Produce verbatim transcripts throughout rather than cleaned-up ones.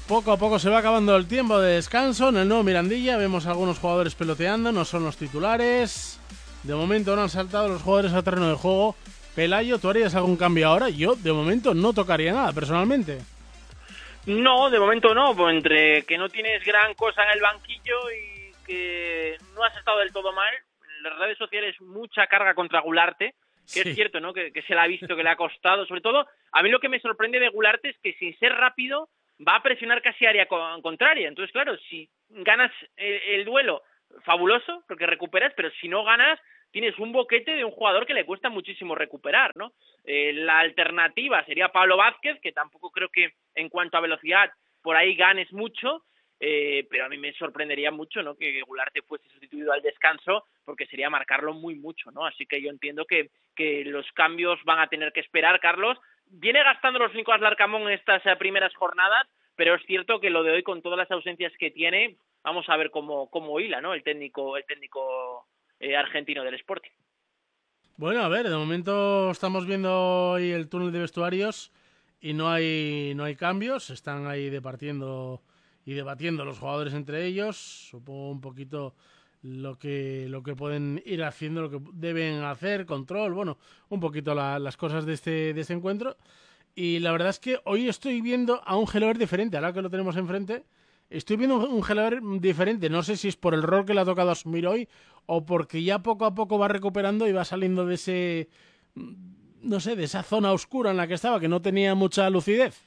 Poco a poco se va acabando el tiempo de descanso en el nuevo Mirandilla. Vemos a algunos jugadores peloteando, no son los titulares. De momento no han saltado los jugadores al terreno de juego. Pelayo, ¿tú harías algún cambio ahora? Yo, de momento, no tocaría nada, personalmente. No, de momento no, pues entre que no tienes gran cosa en el banquillo y que no has estado del todo mal, en las redes sociales mucha carga contra Gularte, que sí. Es cierto, ¿no? Que, que se le ha visto que le ha costado, sobre todo, a mí lo que me sorprende de Gularte es que sin ser rápido va a presionar casi área contraria. Entonces, claro, si ganas el, el duelo, fabuloso, porque recuperas, pero si no ganas, tienes un boquete de un jugador que le cuesta muchísimo recuperar, ¿no? Eh, la alternativa sería Pablo Vázquez, que tampoco creo que en cuanto a velocidad por ahí ganes mucho, eh, pero a mí me sorprendería mucho, ¿no? Que Gularte fuese sustituido al descanso, porque sería marcarlo muy mucho, ¿no? Así que yo entiendo que, que los cambios van a tener que esperar, Carlos. Viene gastando los Nicolás Larcamón en estas eh, primeras jornadas, pero es cierto que lo de hoy, con todas las ausencias que tiene, vamos a ver cómo, cómo hila, ¿no? El técnico, el técnico eh, argentino del Sporting. Bueno, a ver, de momento estamos viendo hoy el túnel de vestuarios y no hay, no hay cambios. Están ahí departiendo y debatiendo los jugadores entre ellos. Supongo un poquito lo que, lo que pueden ir haciendo, lo que deben hacer, control, bueno, un poquito la, las cosas de este, de este encuentro. Y la verdad es que hoy estoy viendo a un Gelabert diferente, ahora que lo tenemos enfrente. Estoy viendo un Gelabert diferente, no sé si es por el rol que le ha tocado asumir hoy o porque ya poco a poco va recuperando y va saliendo de ese, no sé, de esa zona oscura en la que estaba, que no tenía mucha lucidez.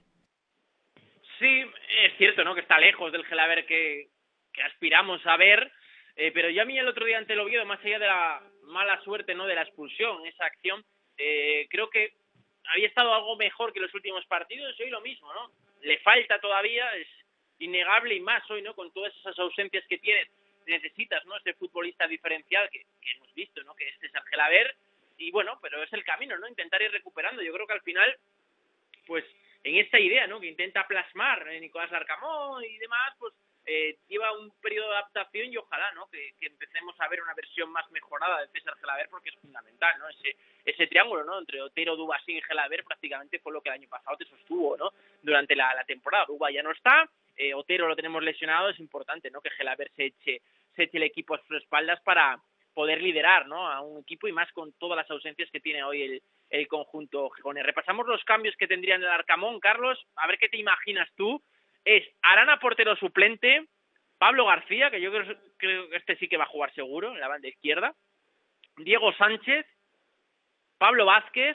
Sí, es cierto, ¿no? Que está lejos del Gelabert que, que aspiramos a ver, eh, pero yo a mí el otro día ante el Oviedo, más allá de la mala suerte, ¿no? De la expulsión, esa acción, eh, creo que había estado algo mejor que los últimos partidos y hoy lo mismo, ¿no? Le falta todavía, es innegable y más hoy, ¿no? Con todas esas ausencias que tienes, necesitas, ¿no? Este futbolista diferencial que, que hemos visto, ¿no? Que es César Gelabert, y bueno, pero es el camino, ¿no? Intentar ir recuperando. Yo creo que al final, pues, en esta idea, ¿no? Que intenta plasmar eh, Nicolás Larcamón y demás, pues, eh, lleva un periodo de adaptación y ojalá, ¿no? Que, que empecemos a ver una versión más mejorada de César Gelabert, porque es fundamental, ¿no? Ese, ese triángulo, ¿no? Entre Otero, Dubasín y Gelabert prácticamente fue lo que el año pasado te sostuvo, ¿no? Durante la, la temporada. Duba ya no está, eh, Otero lo tenemos lesionado, es importante, ¿no? Que Gelabert se eche, se eche el equipo a sus espaldas para poder liderar, ¿no? A un equipo y más con todas las ausencias que tiene hoy el, el conjunto gijonés. Repasamos los cambios que tendrían el Arcamón, Carlos, a ver qué te imaginas tú. Es Arana portero suplente, Pablo García, que yo creo, creo que este sí que va a jugar seguro en la banda izquierda, Diego Sánchez, Pablo Vázquez,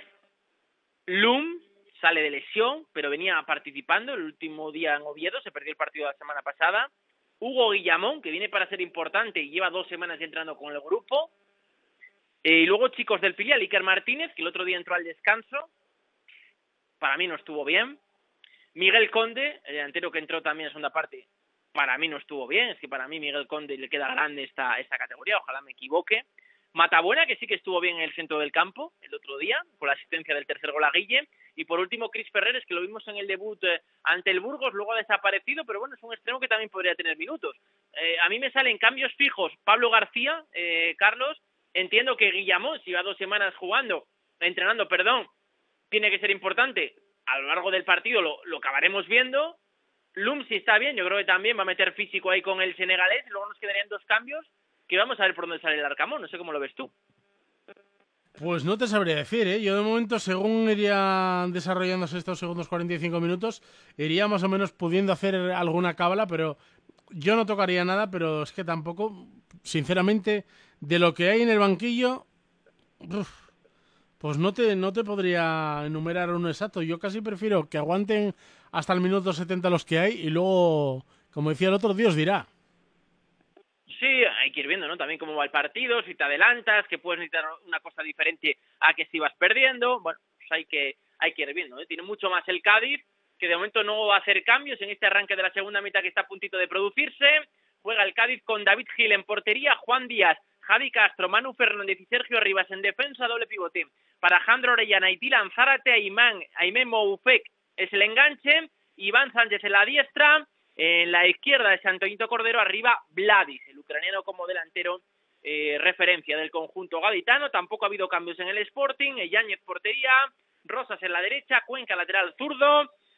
Lum, sale de lesión, pero venía participando el último día en Oviedo, se perdió el partido la semana pasada, Hugo Guillamón, que viene para ser importante y lleva dos semanas ya entrando con el grupo, eh, y luego chicos del filial, Iker Martínez, que el otro día entró al descanso, para mí no estuvo bien, Miguel Conde, el delantero que entró también en segunda parte, para mí no estuvo bien, es que para mí Miguel Conde le queda grande esta, esta categoría, ojalá me equivoque. Matabuena, que sí que estuvo bien en el centro del campo el otro día, con la asistencia del tercer gol a Guille. Y por último, Cris Ferreres, que lo vimos en el debut eh, ante el Burgos, luego ha desaparecido, pero bueno, es un extremo que también podría tener minutos. Eh, a mí me salen cambios fijos Pablo García, eh, Carlos, entiendo que Guillamón, si va dos semanas jugando, entrenando, perdón, tiene que ser importante. A lo largo del partido lo, lo acabaremos viendo. Lum, si está bien, yo creo que también va a meter físico ahí con el senegalés, y luego nos quedarían dos cambios, que vamos a ver por dónde sale el Arcamón, no sé cómo lo ves tú. Pues no te sabría decir, ¿eh? Yo de momento, según irían desarrollándose estos segundos cuarenta y cinco minutos, iría más o menos pudiendo hacer alguna cábala, pero yo no tocaría nada, pero es que tampoco, sinceramente, de lo que hay en el banquillo, uf, pues no te, no te podría enumerar uno exacto. Yo casi prefiero que aguanten hasta el minuto setenta los que hay y luego, como decía el otro, Dios dirá. Sí, hay que ir viendo, ¿no? También cómo va el partido, si te adelantas, que puedes necesitar una cosa diferente a que si vas perdiendo. Bueno, pues hay que, hay que ir viendo, ¿eh? Tiene mucho más el Cádiz, que de momento no va a hacer cambios en este arranque de la segunda mitad que está a puntito de producirse. Juega el Cádiz con David Gil en portería, Juan Díaz, Javi Castro, Manu Fernández y Sergio Rivas en defensa, doble pivote para Jandro Orellana y Tilan Zárate, Aimán, Aimé Moufek es el enganche, Iván Sánchez en la diestra, en la izquierda de Antonito Cordero, arriba Vladis, el ucraniano como delantero, eh, referencia del conjunto gaditano. Tampoco ha habido cambios en el Sporting, Yáñez portería, Rosas en la derecha, Cuenca lateral zurdo,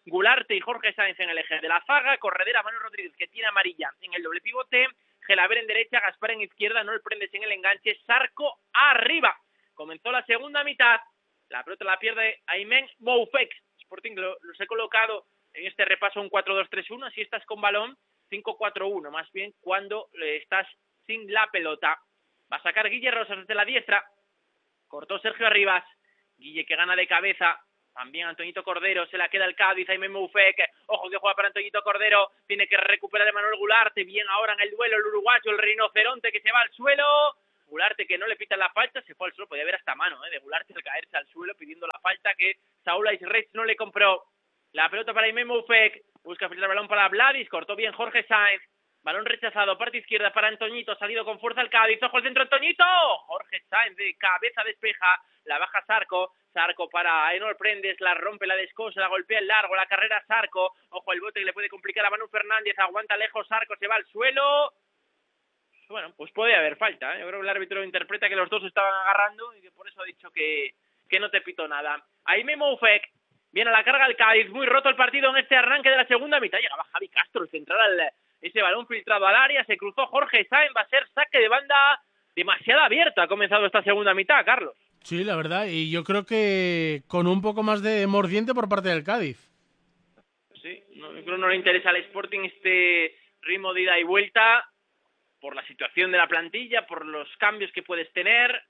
Gularte y Jorge Sáenz en el eje de la zaga, Corredera, Manu Rodríguez, que tiene amarilla en el doble pivote, Gelaber en derecha, Gaspar en izquierda, no el prendes en el enganche, Zarco arriba. Comenzó la segunda mitad, la pelota la pierde Aymen Moufek. Sporting lo, los he colocado en este repaso un cuatro dos tres uno, si estás con balón, cinco cuatro uno, más bien cuando eh, estás sin la pelota. Va a sacar Guille Rosas desde la diestra, cortó Sergio Arribas, Guille que gana de cabeza, también Antoñito Cordero, se la queda el Cádiz, Aymen Moufek, ojo que juega para Antoñito Cordero, tiene que recuperar de Manuel Gularte, bien ahora en el duelo el uruguayo, el rinoceronte que se va al suelo, Gularte que no le pita la falta, se fue al suelo, podía haber hasta mano eh, de Gularte al caerse al suelo pidiendo la falta que Saúl Aisreich no le compró. La pelota para Aymen Moufek, busca filtrar el balón para Vladis, cortó bien Jorge Sáenz, balón rechazado, parte izquierda para Antoñito, salido con fuerza el Cádiz, ojo el centro Antoñito, Jorge Sáenz de cabeza despeja, la baja Zarco, Zarco para Enol Prendes, la rompe, la descosa, la golpea el largo, la carrera Zarco, ojo el bote que le puede complicar a Manu Fernández, aguanta lejos Zarco, se va al suelo. Bueno, pues puede haber falta, ¿eh? Yo creo que el árbitro interpreta que los dos estaban agarrando y que por eso ha dicho que, que no te pito nada. Aymen Moufek, viene a la carga el Cádiz, muy roto el partido en este arranque de la segunda mitad, llegaba Javi Castro, el central, al, ese balón filtrado al área, se cruzó Jorge Sáenz, va a ser saque de banda demasiado abierto, ha comenzado esta segunda mitad, Carlos. Sí, la verdad, y yo creo que con un poco más de mordiente por parte del Cádiz. Sí, no, yo creo que no le interesa al Sporting este ritmo de ida y vuelta, por la situación de la plantilla, por los cambios que puedes tener.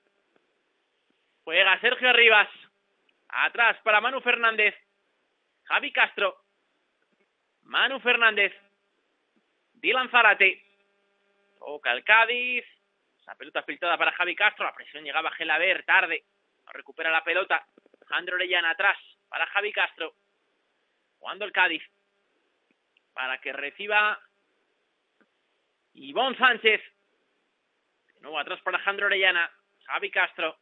Juega Sergio Arribas, atrás para Manu Fernández, Javi Castro, Manu Fernández, Dylan Zárate, toca el Cádiz, esa pelota filtrada para Javi Castro, la presión llegaba a Gelaber, tarde, recupera la pelota, Jandro Orellana atrás para Javi Castro, jugando el Cádiz, para que reciba Ivón Sánchez, de nuevo atrás para Jandro Orellana, Javi Castro,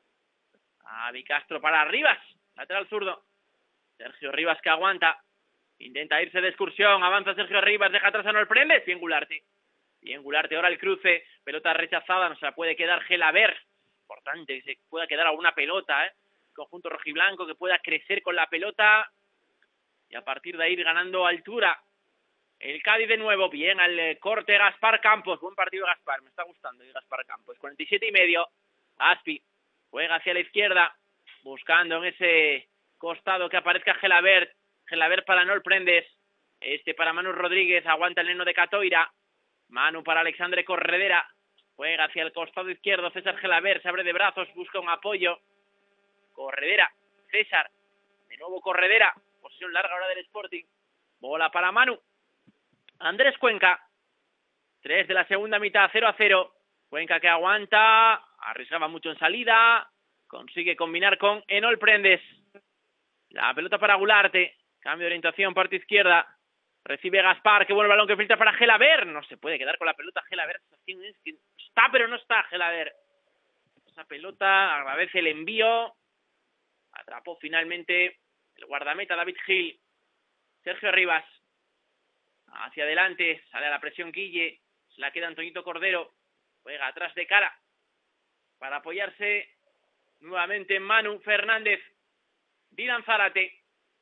Javi Castro para Arribas, lateral zurdo, Sergio Rivas que aguanta, intenta irse de excursión, avanza Sergio Rivas, deja atrás a Noel Prendes, bien Gularte, bien Gularte, ahora el cruce, pelota rechazada, no se la puede quedar Gelaber, importante que se pueda quedar alguna pelota, eh, conjunto rojiblanco que pueda crecer con la pelota y a partir de ahí ir ganando altura. El Cádiz de nuevo, bien al corte Gaspar Campos, buen partido Gaspar, me está gustando Gaspar Campos, cuarenta y siete y medio, Aspi, juega hacia la izquierda, buscando en ese costado que aparezca Gelaber, Gelaber para Nol Prendes, este para Manu Rodríguez, aguanta el neno de Catoira, Manu para Alexandre Corredera, juega hacia el costado izquierdo, César Gelaber se abre de brazos, busca un apoyo, Corredera, César, de nuevo Corredera, posición larga ahora del Sporting, bola para Manu, Andrés Cuenca, tres de la segunda mitad, cero a cero, Cuenca que aguanta, arriesgaba mucho en salida, consigue combinar con Enol Prendes, la pelota para Gularte, cambio de orientación, parte izquierda, recibe Gaspar, qué buen balón que filtra para Gelaber, no se puede quedar con la pelota Gelaber, está pero no está Gelaber, esa pelota, agradece el envío, atrapó finalmente el guardameta David Gil, Sergio Rivas, hacia adelante, sale a la presión Guille, se la queda Antoñito Cordero, juega atrás de cara, para apoyarse nuevamente en Manu Fernández, Dylan Zárate,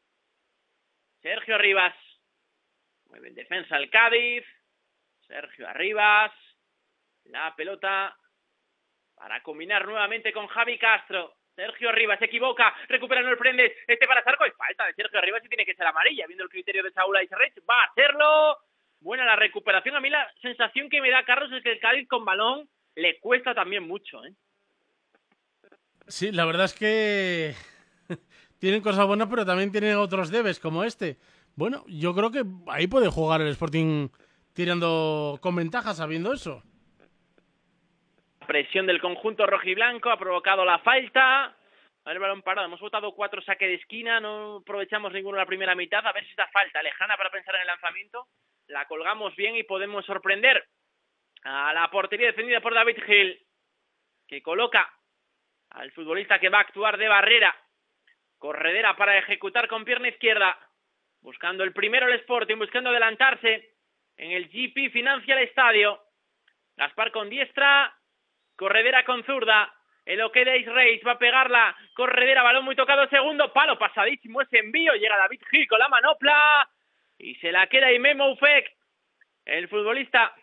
Sergio Arribas, mueve en defensa el Cádiz, Sergio Arribas, la pelota para combinar nuevamente con Javi Castro, Sergio Arribas se equivoca, recupera Noel Prendes, este para Zarco, y falta de Sergio Arribas y tiene que ser amarilla, viendo el criterio de Saúl Aisreich, va a hacerlo, buena la recuperación, a mí la sensación que me da Carlos es que el Cádiz con balón le cuesta también mucho, ¿eh? Sí, la verdad es que tienen cosas buenas, pero también tienen otros debes, como este. Bueno, yo creo que ahí puede jugar el Sporting tirando con ventaja, sabiendo eso. Presión del conjunto rojiblanco, ha provocado la falta. A ver, el balón parado, hemos votado cuatro saques de esquina, no aprovechamos ninguno en la primera mitad, a ver si esta falta lejana para pensar en el lanzamiento, la colgamos bien y podemos sorprender a la portería defendida por David Gil, que coloca al futbolista que va a actuar de barrera, Corredera para ejecutar con pierna izquierda, buscando el primero el Sporting, buscando adelantarse en el G P Financial Estadio, Gaspar con diestra, Corredera con zurda, El OK de Ace Race va a pegarla. Corredera, balón muy tocado, segundo palo, pasadísimo ese envío. Llega David Gil con la manopla y se la queda Imemo Ufek, el futbolista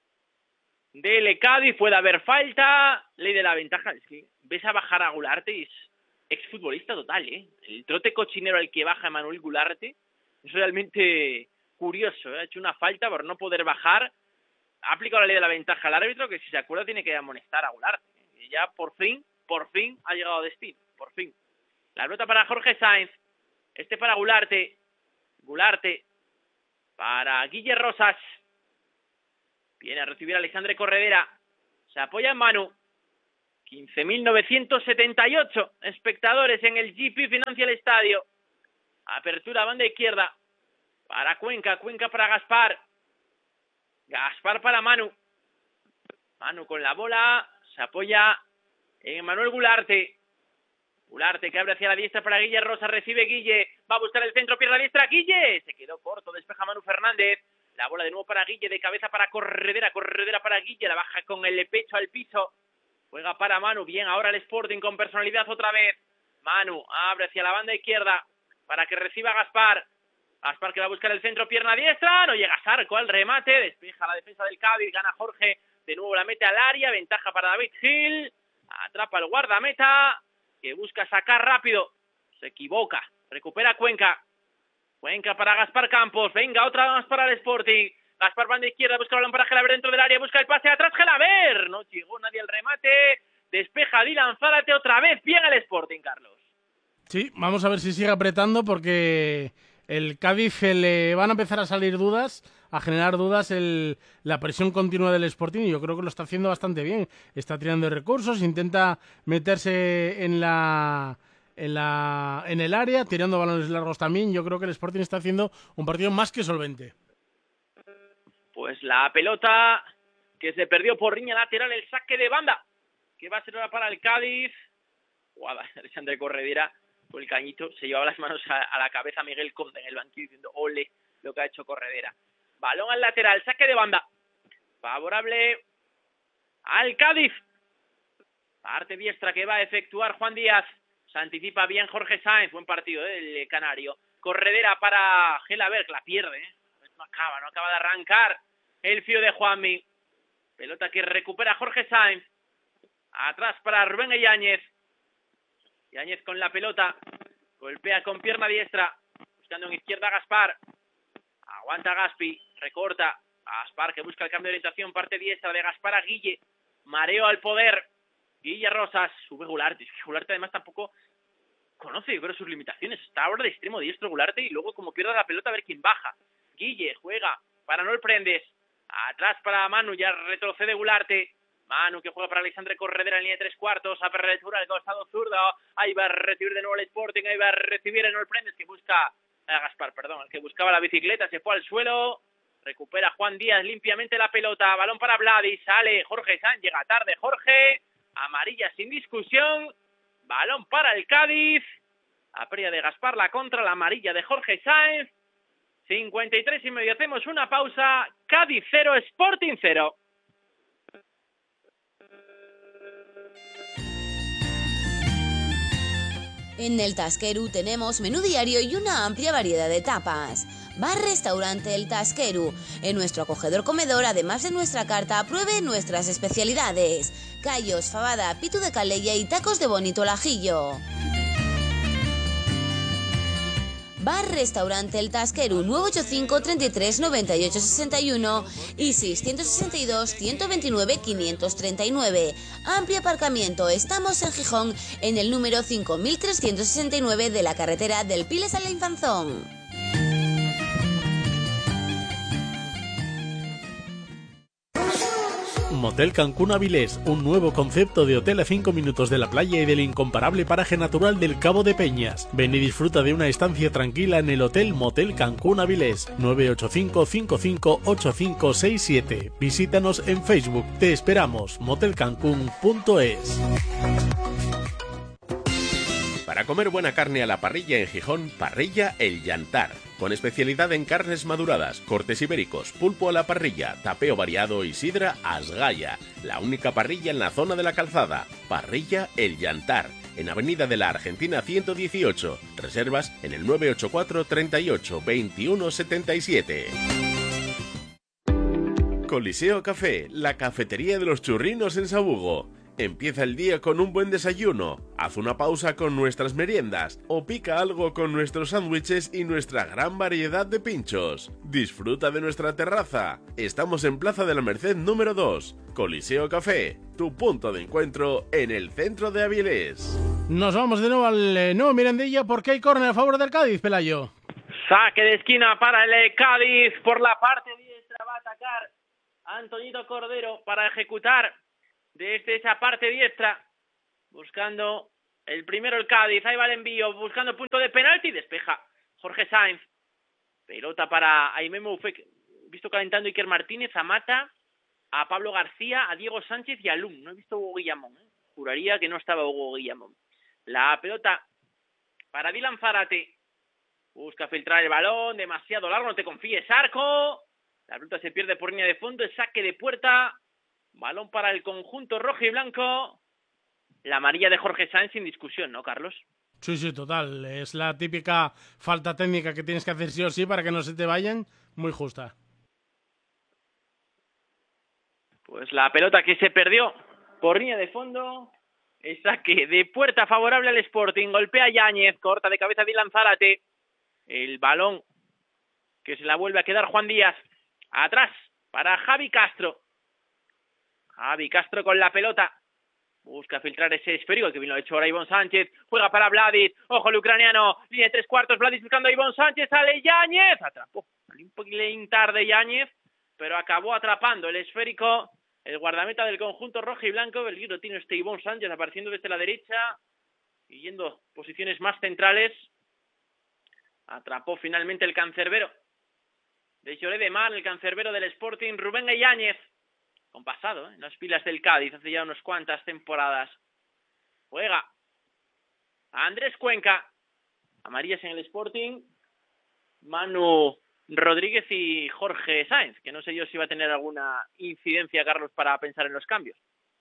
del Cádiz. Puede haber falta, ley de la ventaja. Es que ves a bajar a Gularte y es exfutbolista total, ¿eh? El trote cochinero al que baja Manuel Gularte es realmente curioso, ¿eh? Ha hecho una falta por no poder bajar. Ha aplicado la ley de la ventaja al árbitro, que si se acuerda tiene que amonestar a Gularte. Y ya por fin, por fin ha llegado a destino, por fin. La pelota para Jorge Sainz, este para Gularte, Gularte para Guille Rosas. Viene a recibir a Alexandre Corredera, se apoya en Manu. quince mil novecientos setenta y ocho espectadores en el G P Financial Estadio. Apertura banda izquierda para Cuenca, Cuenca para Gaspar. Gaspar para Manu. Manu con la bola, se apoya en Manuel Gularte. Gularte que abre hacia la diestra para Guille Rosa, recibe Guille, va a buscar el centro, pierde la diestra, Guille, se quedó corto, despeja Manu Fernández. La bola de nuevo para Guille, de cabeza para Corredera, Corredera para Guille, la baja con el pecho al piso. Juega para Manu, bien ahora el Sporting con personalidad otra vez. Manu abre hacia la banda izquierda para que reciba Gaspar. Gaspar que va a buscar el centro, pierna diestra, no llega Sarco al remate, despeja la defensa del Cádiz, gana Jorge, de nuevo la mete al área, ventaja para David Gil, atrapa el guardameta, que busca sacar rápido, se equivoca, recupera Cuenca, Cuenca para Gaspar Campos, venga otra más para el Sporting, Gaspar banda izquierda, busca el balón para Gelaber dentro del área, busca el pase atrás, Gelaber, no llegó nadie al remate, despeja Dylan Zárate otra vez, bien el Sporting, Carlos. Sí, vamos a ver si sigue apretando porque el Cádiz le van a empezar a salir dudas, a generar dudas el, la presión continua del Sporting, y yo creo que lo está haciendo bastante bien. Está tirando de recursos, intenta meterse en la en la en el área, tirando balones largos también. Yo creo que el Sporting está haciendo un partido más que solvente. Pues la pelota que se perdió por riña lateral, el saque de banda, que va a ser ahora para el Cádiz. Guada, Alexandre Corredera con el cañito, se llevaba las manos a, a la cabeza Miguel Conde en el banquillo diciendo ole lo que ha hecho Corredera. Balón al lateral, saque de banda favorable al Cádiz. Parte diestra que va a efectuar Juan Díaz, se anticipa bien Jorge Sáenz, buen partido ¿eh? El canario. Corredera para Gelaber, la pierde ¿eh? no acaba, no acaba de arrancar el fío de Juanmi. Pelota que recupera Jorge Sáenz, atrás para Rubén Yáñez. Yáñez con la pelota, golpea con pierna diestra, buscando en izquierda a Gaspar, aguanta Gaspi, recorta, Gaspar que busca el cambio de orientación, parte diestra de Gaspar a Guille, mareo al poder, Guille Rosas, sube Gularte, es que Gularte además tampoco conoce, yo creo, sus limitaciones, está ahora de extremo diestro Gularte y luego como pierda la pelota a ver quién baja. Guille juega para Noel Prendes, atrás para Manu, ya retrocede Gularte, Manu que juega para Alexandre Corredera en línea de tres cuartos, apertura al costado zurdo, ahí va a recibir de nuevo el Sporting, ahí va a recibir el Noel Prendes que busca, a Gaspar, perdón, el que buscaba la bicicleta, se fue al suelo, recupera Juan Díaz limpiamente la pelota, balón para Vladi, sale Jorge Sáenz, llega tarde Jorge, amarilla sin discusión, balón para el Cádiz, a pérdida de Gaspar, la contra, la amarilla de Jorge Sáenz, cincuenta y tres y medio, hacemos una pausa, Cádiz cero, Sporting cero. En el Tasqueru tenemos menú diario y una amplia variedad de tapas. Bar-restaurante El Tasqueru. En nuestro acogedor comedor, además de nuestra carta, pruebe nuestras especialidades: callos, fabada, pitu de calella y tacos de bonito al ajillo. Bar-restaurante El Tasqueru, nueve ocho cinco, treinta y tres, noventa y ocho, sesenta y uno y seiscientos sesenta y dos, ciento veintinueve, quinientos treinta y nueve. Amplio aparcamiento, estamos en Gijón, en el número cinco mil trescientos sesenta y nueve de la carretera del Piles a la Infanzón. Motel Cancún Avilés, un nuevo concepto de hotel a cinco minutos de la playa y del incomparable paraje natural del Cabo de Peñas. Ven y disfruta de una estancia tranquila en el Hotel Motel Cancún Avilés, nueve ocho cinco, cinco cinco ocho cinco seis siete. Visítanos en Facebook, te esperamos, motel cancún punto es. Para Para comer buena carne a la parrilla en Gijón, Parrilla El Llantar. Con especialidad en carnes maduradas, cortes ibéricos, pulpo a la parrilla, tapeo variado y sidra Asgaya. La única parrilla en la zona de la Calzada. Parrilla El Llantar. En Avenida de la Argentina ciento dieciocho. Reservas en el nueve ocho cuatro, treinta y ocho, veintiuno setenta y siete. Coliseo Café, la cafetería de los churrinos en Sabugo. Empieza el día con un buen desayuno, haz una pausa con nuestras meriendas o pica algo con nuestros sándwiches y nuestra gran variedad de pinchos. Disfruta de nuestra terraza. Estamos en Plaza de la Merced número dos. Coliseo Café, tu punto de encuentro en el centro de Avilés. Nos vamos de nuevo al eh, nuevo Mirandilla porque hay córner a favor del Cádiz, Pelayo. Saque de esquina para el Cádiz por la parte diestra, va a atacar Antoñito Cordero para ejecutar desde esa parte diestra, buscando el primero el Cádiz, ahí va el envío, buscando punto de penalti, despeja Jorge Sainz, pelota para Aimé Moufek, visto calentando Iker Martínez, a Mata, a Pablo García, a Diego Sánchez y a Lum, no he visto Hugo Guillamón, ¿eh? Juraría que no estaba Hugo Guillamón. La pelota para Dylan Zárate, busca filtrar el balón, demasiado largo, no te confíes, Arco, la pelota se pierde por línea de fondo, el saque de puerta. Balón para el conjunto rojo y blanco. La amarilla de Jorge Sáenz sin discusión, ¿no, Carlos? Sí, sí, total. Es la típica falta técnica que tienes que hacer sí o sí para que no se te vayan. Muy justa. Pues la pelota que se perdió por línea de fondo. El saque de puerta favorable al Sporting. Golpea Yáñez, corta de cabeza Dylan Zárate. El balón que se la vuelve a quedar Juan Díaz. Atrás para Javi Castro. Javi Castro con la pelota, busca filtrar ese esférico que bien lo ha hecho ahora Ivonne Sánchez, juega para Vladic, ojo el ucraniano, línea de tres cuartos, Vladic buscando a Ivonne Sánchez, sale Yáñez, atrapó, un poquilín tarde Yáñez, pero acabó atrapando el esférico, el guardameta del conjunto rojo y blanco, el giro tiene este Ivonne Sánchez apareciendo desde la derecha, y yendo posiciones más centrales, atrapó finalmente el cancerbero de Lloret de Mar, el cancerbero del Sporting, Rubén Yáñez, con pasado, ¿eh? En las filas del Cádiz, hace ya unas cuantas temporadas. Juega a Andrés Cuenca, amarillas en el Sporting, Manu Rodríguez y Jorge Sáenz, que no sé yo si va a tener alguna incidencia, Carlos, para pensar en los cambios.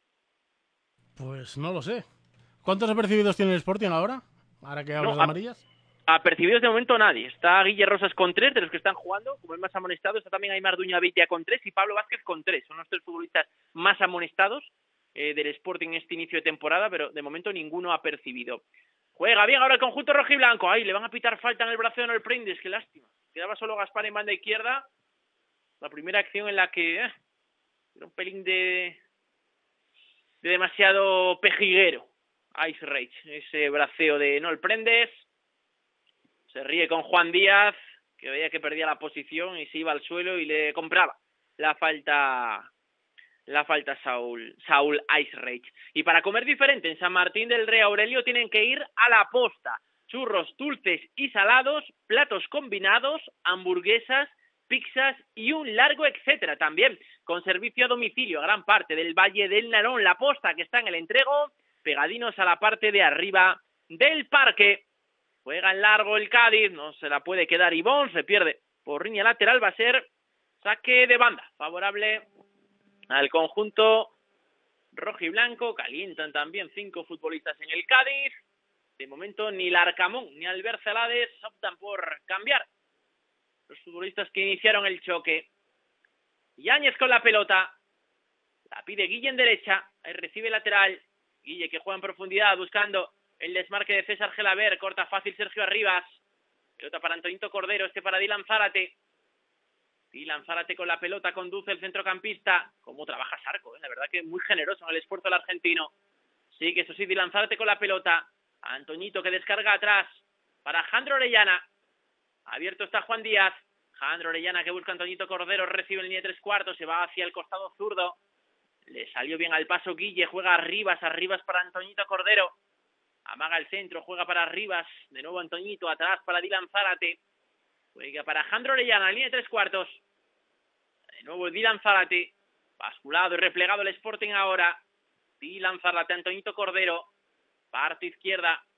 Pues no lo sé. ¿Cuántos apercibidos tiene el Sporting ahora? Ahora que hablas No, de amarillas. Apercibidos de momento nadie. Está Guille Rosas con tres, de los que están jugando, como el más amonestado. Está también Aimar Duña Villa con tres y Pablo Vázquez con tres. Son los tres futbolistas más amonestados eh, del Sporting en este inicio de temporada, pero de momento ninguno ha percibido. Juega bien ahora el conjunto rojiblanco. Ahí le van a pitar falta en el brazo de Noel Prendes, qué lástima. Quedaba solo Gaspar en banda izquierda. La primera acción en la que eh, era un pelín de, de demasiado pejiguero. Ice Rage, ese braceo de Noel Prendes. Se ríe con Juan Díaz, que veía que perdía la posición y se iba al suelo y le compraba la falta la falta Saúl, Saúl Ice Rage. Y para comer diferente en San Martín del Rey Aurelio tienen que ir a la posta. Churros dulces y salados, platos combinados, hamburguesas, pizzas y un largo etcétera. También con servicio a domicilio a gran parte del Valle del Narón. La posta que está en el entrego, pegadinos a la parte de arriba del parque. Juega en largo el Cádiz, no se la puede quedar Ivonne, se pierde por línea lateral, va a ser saque de banda, favorable al conjunto rojo y blanco. Calientan también cinco futbolistas en el Cádiz. De momento ni Larcamón ni Albert Celades optan por cambiar los futbolistas que iniciaron el choque. Yáñez con la pelota, la pide Guille en derecha, ahí recibe lateral, Guille que juega en profundidad buscando el desmarque de César Gelabert, corta fácil Sergio Arribas, pelota para Antoñito Cordero, este para Dylan Zárate, Dylan Zárate con la pelota, conduce el centrocampista, como trabaja Sarco, ¿eh? La verdad que muy generoso en el esfuerzo del argentino, sí que eso sí, Dylan Zárate con la pelota, Antoñito que descarga atrás, para Jandro Orellana, abierto está Juan Díaz, Jandro Orellana que busca a Antoñito Cordero, recibe en línea de tres cuartos, se va hacia el costado zurdo, le salió bien al paso Guille, juega Arribas, Arribas para Antoñito Cordero, amaga el centro, juega para Arribas, de nuevo Antoñito, atrás para Dylan Zárate, juega para Jandro Orellana, línea de tres cuartos, de nuevo Dylan Zárate, basculado y replegado el Sporting ahora, Dylan Zárate, Antoñito Cordero, parte izquierda,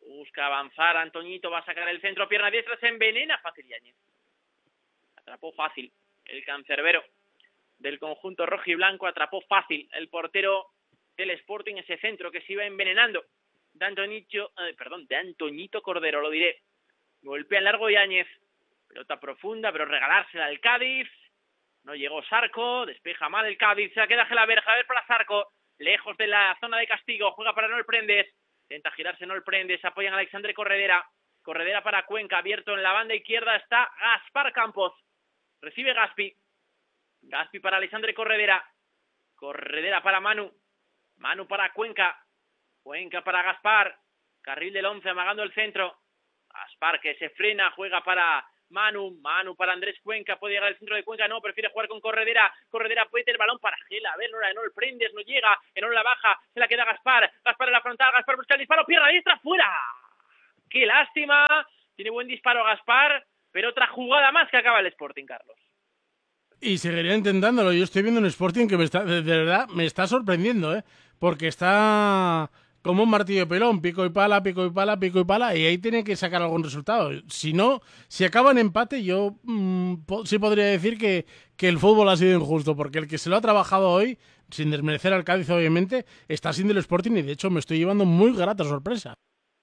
Busca avanzar, Antoñito va a sacar el centro, pierna diestra, se envenena fácil Yáñez. Atrapó fácil el cancerbero del conjunto rojo y blanco, atrapó fácil el portero del Sporting ese centro que se iba envenenando de Antoñito, eh, perdón, de Antoñito Cordero, lo diré. Golpea en largo Yáñez, pelota profunda, pero regalársela al Cádiz. No llegó Sarco, despeja mal el Cádiz, se la queda Gelaber, Gelaber para Sarco, lejos de la zona de castigo, juega para Noel Prendes, intenta girarse Noel Prendes, apoyan a Alexandre Corredera, Corredera para Cuenca, abierto en la banda izquierda está Gaspar Campos, recibe Gaspi, Gaspi para Alexandre Corredera, Corredera para Manu, Manu para Cuenca, Cuenca para Gaspar, carril del once amagando el centro, Gaspar que se frena, juega para Manu, Manu para Andrés Cuenca, puede llegar al centro de Cuenca, no, prefiere jugar con Corredera, Corredera puede tener el balón para Gela, a ver, no, no el prendes, no llega, no la baja, se la queda Gaspar, Gaspar en la frontal, Gaspar busca el disparo, pierna diestra, fuera, qué lástima, tiene buen disparo Gaspar, pero otra jugada más que acaba el Sporting, Carlos. Y seguiría intentándolo, yo estoy viendo un Sporting que me está, de, de verdad me está sorprendiendo, ¿eh? Porque está como un martillo de pelón, pico y pala, pico y pala, pico y pala, y ahí tiene que sacar algún resultado. Si no, si acaba en empate, yo mmm, po- sí podría decir que, que el fútbol ha sido injusto, porque el que se lo ha trabajado hoy, sin desmerecer al Cádiz obviamente, está siendo el Sporting y de hecho me estoy llevando muy grata sorpresa.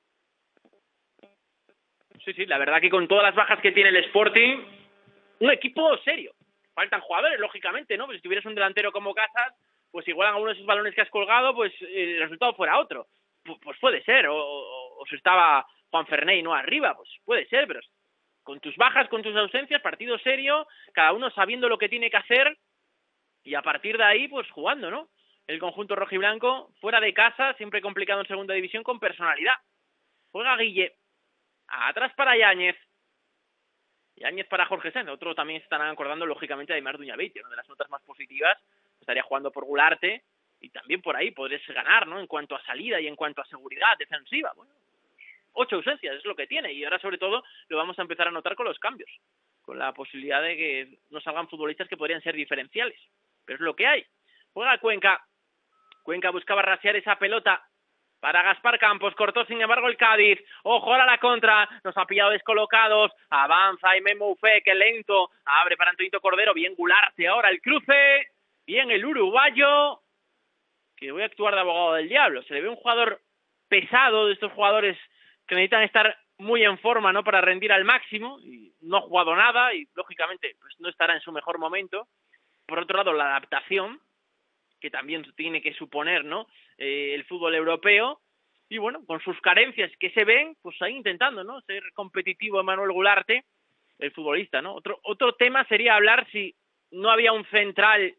Sí, sí, la verdad que con todas las bajas que tiene el Sporting, un equipo serio. Faltan jugadores, lógicamente, ¿no? Pues si tuvieras un delantero como Casas, pues igual en alguno de esos balones que has colgado, pues el resultado fuera otro. Pues, pues puede ser, o, o, o si estaba Juan Ferney no arriba, pues puede ser, pero con tus bajas, con tus ausencias, partido serio, cada uno sabiendo lo que tiene que hacer y a partir de ahí, pues jugando, ¿no? El conjunto rojiblanco, fuera de casa, siempre complicado en segunda división, con personalidad. Juega Guille, atrás para Yáñez, Yáñez para Jorge Sáenz, otro también se estarán acordando lógicamente de Aimar Duñabeiti, una de las notas más positivas, estaría jugando por Gularte y también por ahí podrías ganar, ¿no? En cuanto a salida y en cuanto a seguridad defensiva. Bueno, ocho ausencias es lo que tiene y ahora sobre todo lo vamos a empezar a notar con los cambios, con la posibilidad de que no salgan futbolistas que podrían ser diferenciales, pero es lo que hay. Juega Cuenca, Cuenca buscaba rasear esa pelota para Gaspar Campos, cortó sin embargo el Cádiz, ojo ahora la contra, nos ha pillado descolocados, avanza Aimé Moufé, que lento, abre para Antoñito Cordero, bien Gularte ahora el cruce, bien el uruguayo, que voy a actuar de abogado del diablo, se le ve un jugador pesado, de estos jugadores que necesitan estar muy en forma, ¿no? Para rendir al máximo, y no ha jugado nada, y lógicamente pues no estará en su mejor momento. Por otro lado, la adaptación, que también tiene que suponer, ¿no? Eh, el fútbol europeo, y bueno, con sus carencias que se ven, pues ahí intentando, ¿no? Ser competitivo Emmanuel Gularte, el futbolista, ¿no? Otro, otro tema sería hablar si no había un central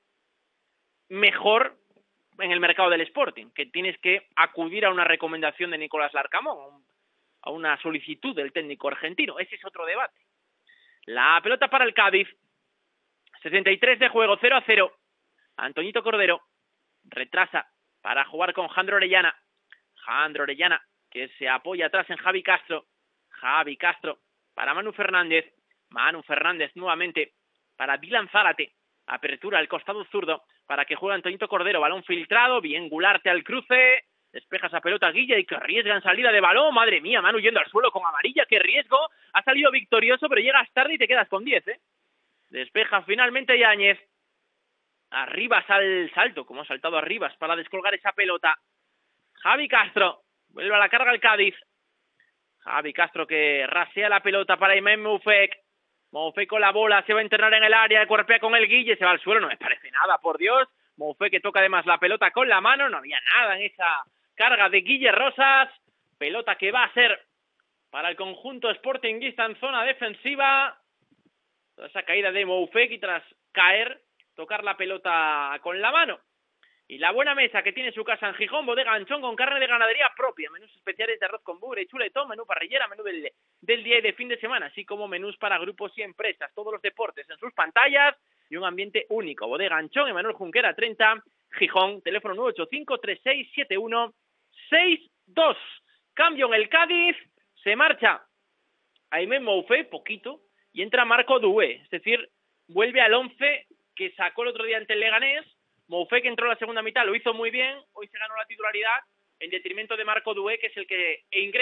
mejor en el mercado del Sporting, que tienes que acudir a una recomendación de Nicolás Larcamón, a una solicitud del técnico argentino. Ese es otro debate. La pelota para el Cádiz, sesenta y tres de juego, cero a cero. Antoñito Cordero retrasa para jugar con Jandro Orellana. Jandro Orellana, que se apoya atrás en Javi Castro. Javi Castro para Manu Fernández. Manu Fernández nuevamente para Dylan Zárate. Apertura al costado zurdo para que juegue Antoñito Cordero. Balón filtrado, bien Gularte al cruce. Despeja esa pelota Guilla y que arriesga en salida de balón. Madre mía, Manu yendo al suelo con amarilla. Qué riesgo. Ha salido victorioso, pero llegas tarde y te quedas con diez, ¿eh? Despeja finalmente Yáñez. Arribas al salto, como ha saltado Arribas para descolgar esa pelota. Javi Castro, vuelve a la carga el Cádiz. Javi Castro que rasea la pelota para Imán Moufek. Moufek con la bola, se va a internar en el área, cuerpea con el Guille, se va al suelo, no me parece nada, por Dios. Moufek que toca además la pelota con la mano, no había nada en esa carga de Guille Rosas. Pelota que va a ser para el conjunto sportinguista en zona defensiva. Toda esa caída de Moufek y tras caer, tocar la pelota con la mano. Y la buena mesa que tiene su casa en Gijón, bodega Anchón con carne de ganadería propia, menús especiales de arroz con bugre, chuletón, menú parrillera, menú del, del día y de fin de semana, así como menús para grupos y empresas, todos los deportes en sus pantallas y un ambiente único. Bodega Anchón, Emanuel Junquera treinta, Gijón, teléfono nueve ocho cinco, tres seis siete uno, seis dos. Cambio en el Cádiz, se marcha Aimé Moufé, poquito, y entra Marco Dué, es decir, vuelve al once que sacó el otro día ante el Leganés. Moufé, que entró en la segunda mitad, lo hizo muy bien, hoy se ganó la titularidad en detrimento de Marco Dué, que es el que ingresa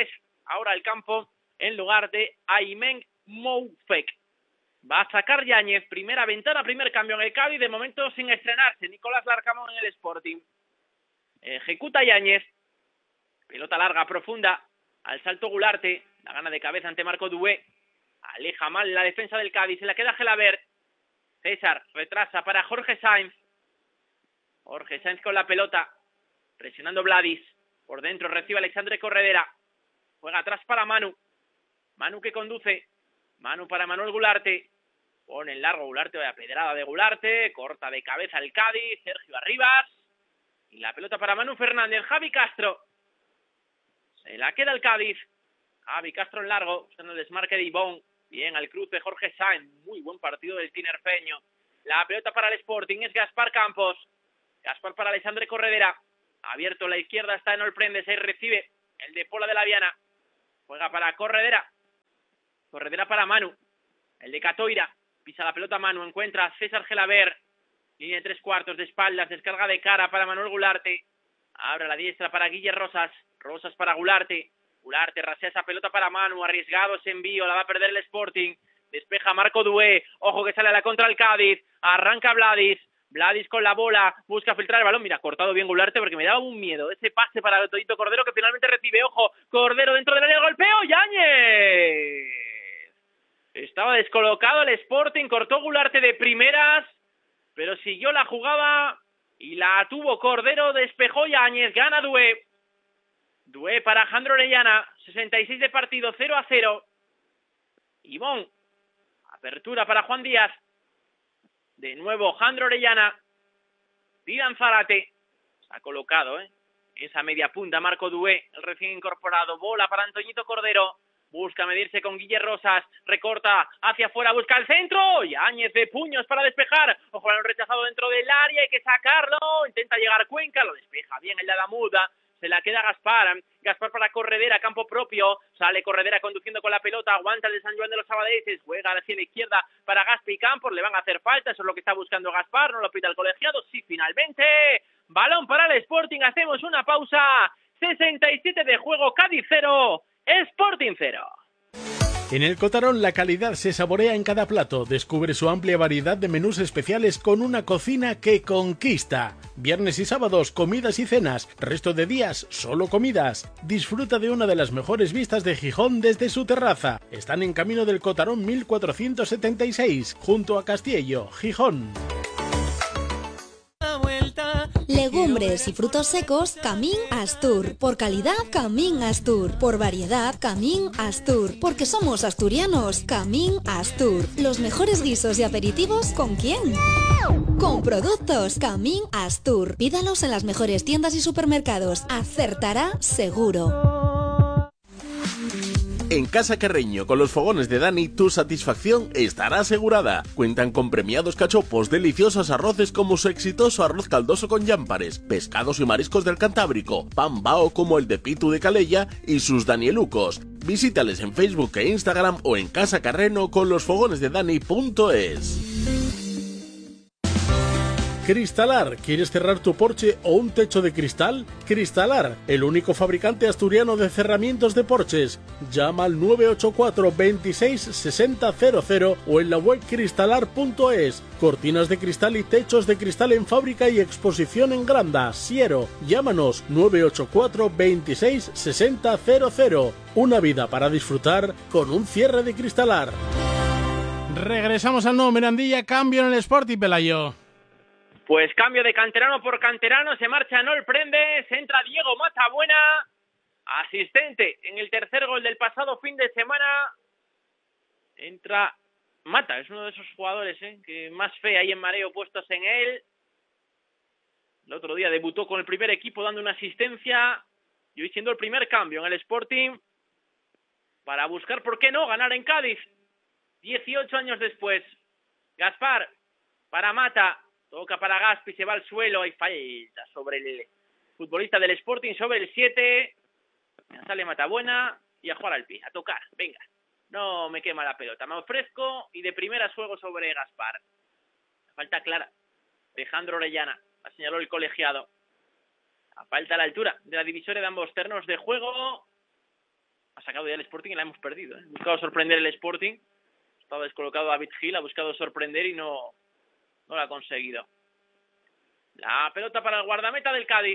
ahora al campo en lugar de Aymen Moufek. Va a sacar Yáñez, primera ventana, primer cambio en el Cádiz, de momento sin estrenarse. Nicolás Larcamón en el Sporting. Ejecuta Yáñez. Pelota larga, profunda. Al salto Gularte. La gana de cabeza ante Marco Dué. Aleja mal la defensa del Cádiz. Se la queda Gelabert. César retrasa para Jorge Sainz. Jorge Sainz con la pelota. Presionando Vladis. Por dentro recibe Alexandre Corredera. Juega atrás para Manu. Manu que conduce. Manu para Manuel Gularte. Pone en largo Gularte, vaya pedrada de Gularte. Corta de cabeza el Cádiz. Sergio Arribas. Y la pelota para Manu Fernández. Javi Castro. Se la queda el Cádiz. Javi Castro en largo. Buscando el desmarque de Ibón. Bien al cruce Jorge Sainz. Muy buen partido del tinerfeño. La pelota para el Sporting es Gaspar Campos. Gaspar para Alexandre Corredera. Abierto a la izquierda está en Olprendes. Ahí recibe el de Pola de la Viana. Juega para Corredera. Corredera para Manu. El de Catoira. Pisa la pelota Manu. Encuentra a César Gelabert. Línea de tres cuartos de espaldas. Descarga de cara para Manuel Gularte. Abre la diestra para Guille Rosas. Rosas para Gularte. Gularte rasea esa pelota para Manu. Arriesgado ese envío. La va a perder el Sporting. Despeja Marco Dué. Ojo que sale a la contra el Cádiz. Arranca Vladis. Vladis con la bola. Busca filtrar el balón. Mira, cortado bien Gularte porque me daba un miedo. Ese pase para Todito Cordero que finalmente recibe. Ojo. Cordero dentro del área de golpeo. Yáñez. Estaba descolocado el Sporting, cortó Gularte de primeras, pero siguió la jugada y la tuvo Cordero, despejó Yáñez, gana Dué. Dué para Jandro Orellana, sesenta y seis de partido, cero a cero. Ibón, apertura para Juan Díaz. De nuevo Jandro Orellana. Tiran Zárate. Se ha colocado, ¿eh? Esa media punta, Marco Dué, el recién incorporado. Bola para Antoñito Cordero. Busca medirse con Guille Rosas, recorta hacia afuera, busca el centro, Yáñez de puños para despejar, ojo, lo han rechazado dentro del área, hay que sacarlo, intenta llegar Cuenca, lo despeja bien el de la muda, se la queda Gaspar, Gaspar para Corredera, campo propio, sale Corredera conduciendo con la pelota, aguanta el de San Juan de los Sabadeses, juega hacia la izquierda para Gaspi Campos, le van a hacer falta, eso es lo que está buscando Gaspar, no lo pita el colegiado, sí, finalmente, balón para el Sporting, hacemos una pausa, sesenta y siete de juego, Cádiz cero, Sporting cero. En el Cotarón la calidad se saborea en cada plato. Descubre su amplia variedad de menús especiales con una cocina que conquista. Viernes y sábados, comidas y cenas. Resto de días, solo comidas. Disfruta de una de las mejores vistas de Gijón desde su terraza. Están en camino del Cotarón mil cuatrocientos setenta y seis, junto a Castiello, Gijón. Legumbres y frutos secos, Camín Astur. Por calidad, Camín Astur. Por variedad, Camín Astur. Porque somos asturianos, Camín Astur. Los mejores guisos y aperitivos, ¿con quién? Con productos Camín Astur. Pídalos en las mejores tiendas y supermercados. Acertará seguro. En Casa Carreño, con los fogones de Dani, tu satisfacción estará asegurada. Cuentan con premiados cachopos, deliciosos arroces como su exitoso arroz caldoso con llámpares, pescados y mariscos del Cantábrico, pan bao como el de Pitu de Calella y sus danielucos. Visítales en Facebook e Instagram o en Casa Carreno con los fogones de Dani punto es. Cristalar, ¿quieres cerrar tu porche o un techo de cristal? Cristalar, el único fabricante asturiano de cerramientos de porches. Llama al nueve ocho cuatro, veintiséis, sesenta, cero cero o en la web cristalar punto es. Cortinas de cristal y techos de cristal en fábrica y exposición en Granda, Siero. Llámanos nueve ocho cuatro, veintiséis, sesenta, cero cero. Una vida para disfrutar con un cierre de Cristalar. Regresamos al nuevo Mirandilla, cambio en el Sporting, Pelayo. Pues cambio de canterano por canterano, se marcha Nol Prendes, entra Diego Matabuena, asistente en el tercer gol del pasado fin de semana, entra Mata, es uno de esos jugadores ¿eh? que más fe hay en mareo puestos en él. El otro día debutó con el primer equipo dando una asistencia y hoy siendo el primer cambio en el Sporting para buscar, ¿por qué no?, ganar en Cádiz. dieciocho años después, Gaspar para Mata. Toca para Gaspi, se va al suelo, hay falta sobre el futbolista del Sporting, sobre el siete. Sale Matabuena y a jugar al pie, a tocar, venga. No me quema la pelota, me ofrezco y de primeras juego sobre Gaspar. Falta clara de Jandro Orellana, la señaló el colegiado. A falta a la altura de la divisoria de ambos terrenos de juego. ha sacado ya el Sporting y la hemos perdido. ¿eh? Ha buscado sorprender el Sporting. Estaba descolocado David Gil, ha buscado sorprender y no, no lo ha conseguido. La pelota para el guardameta del Cádiz.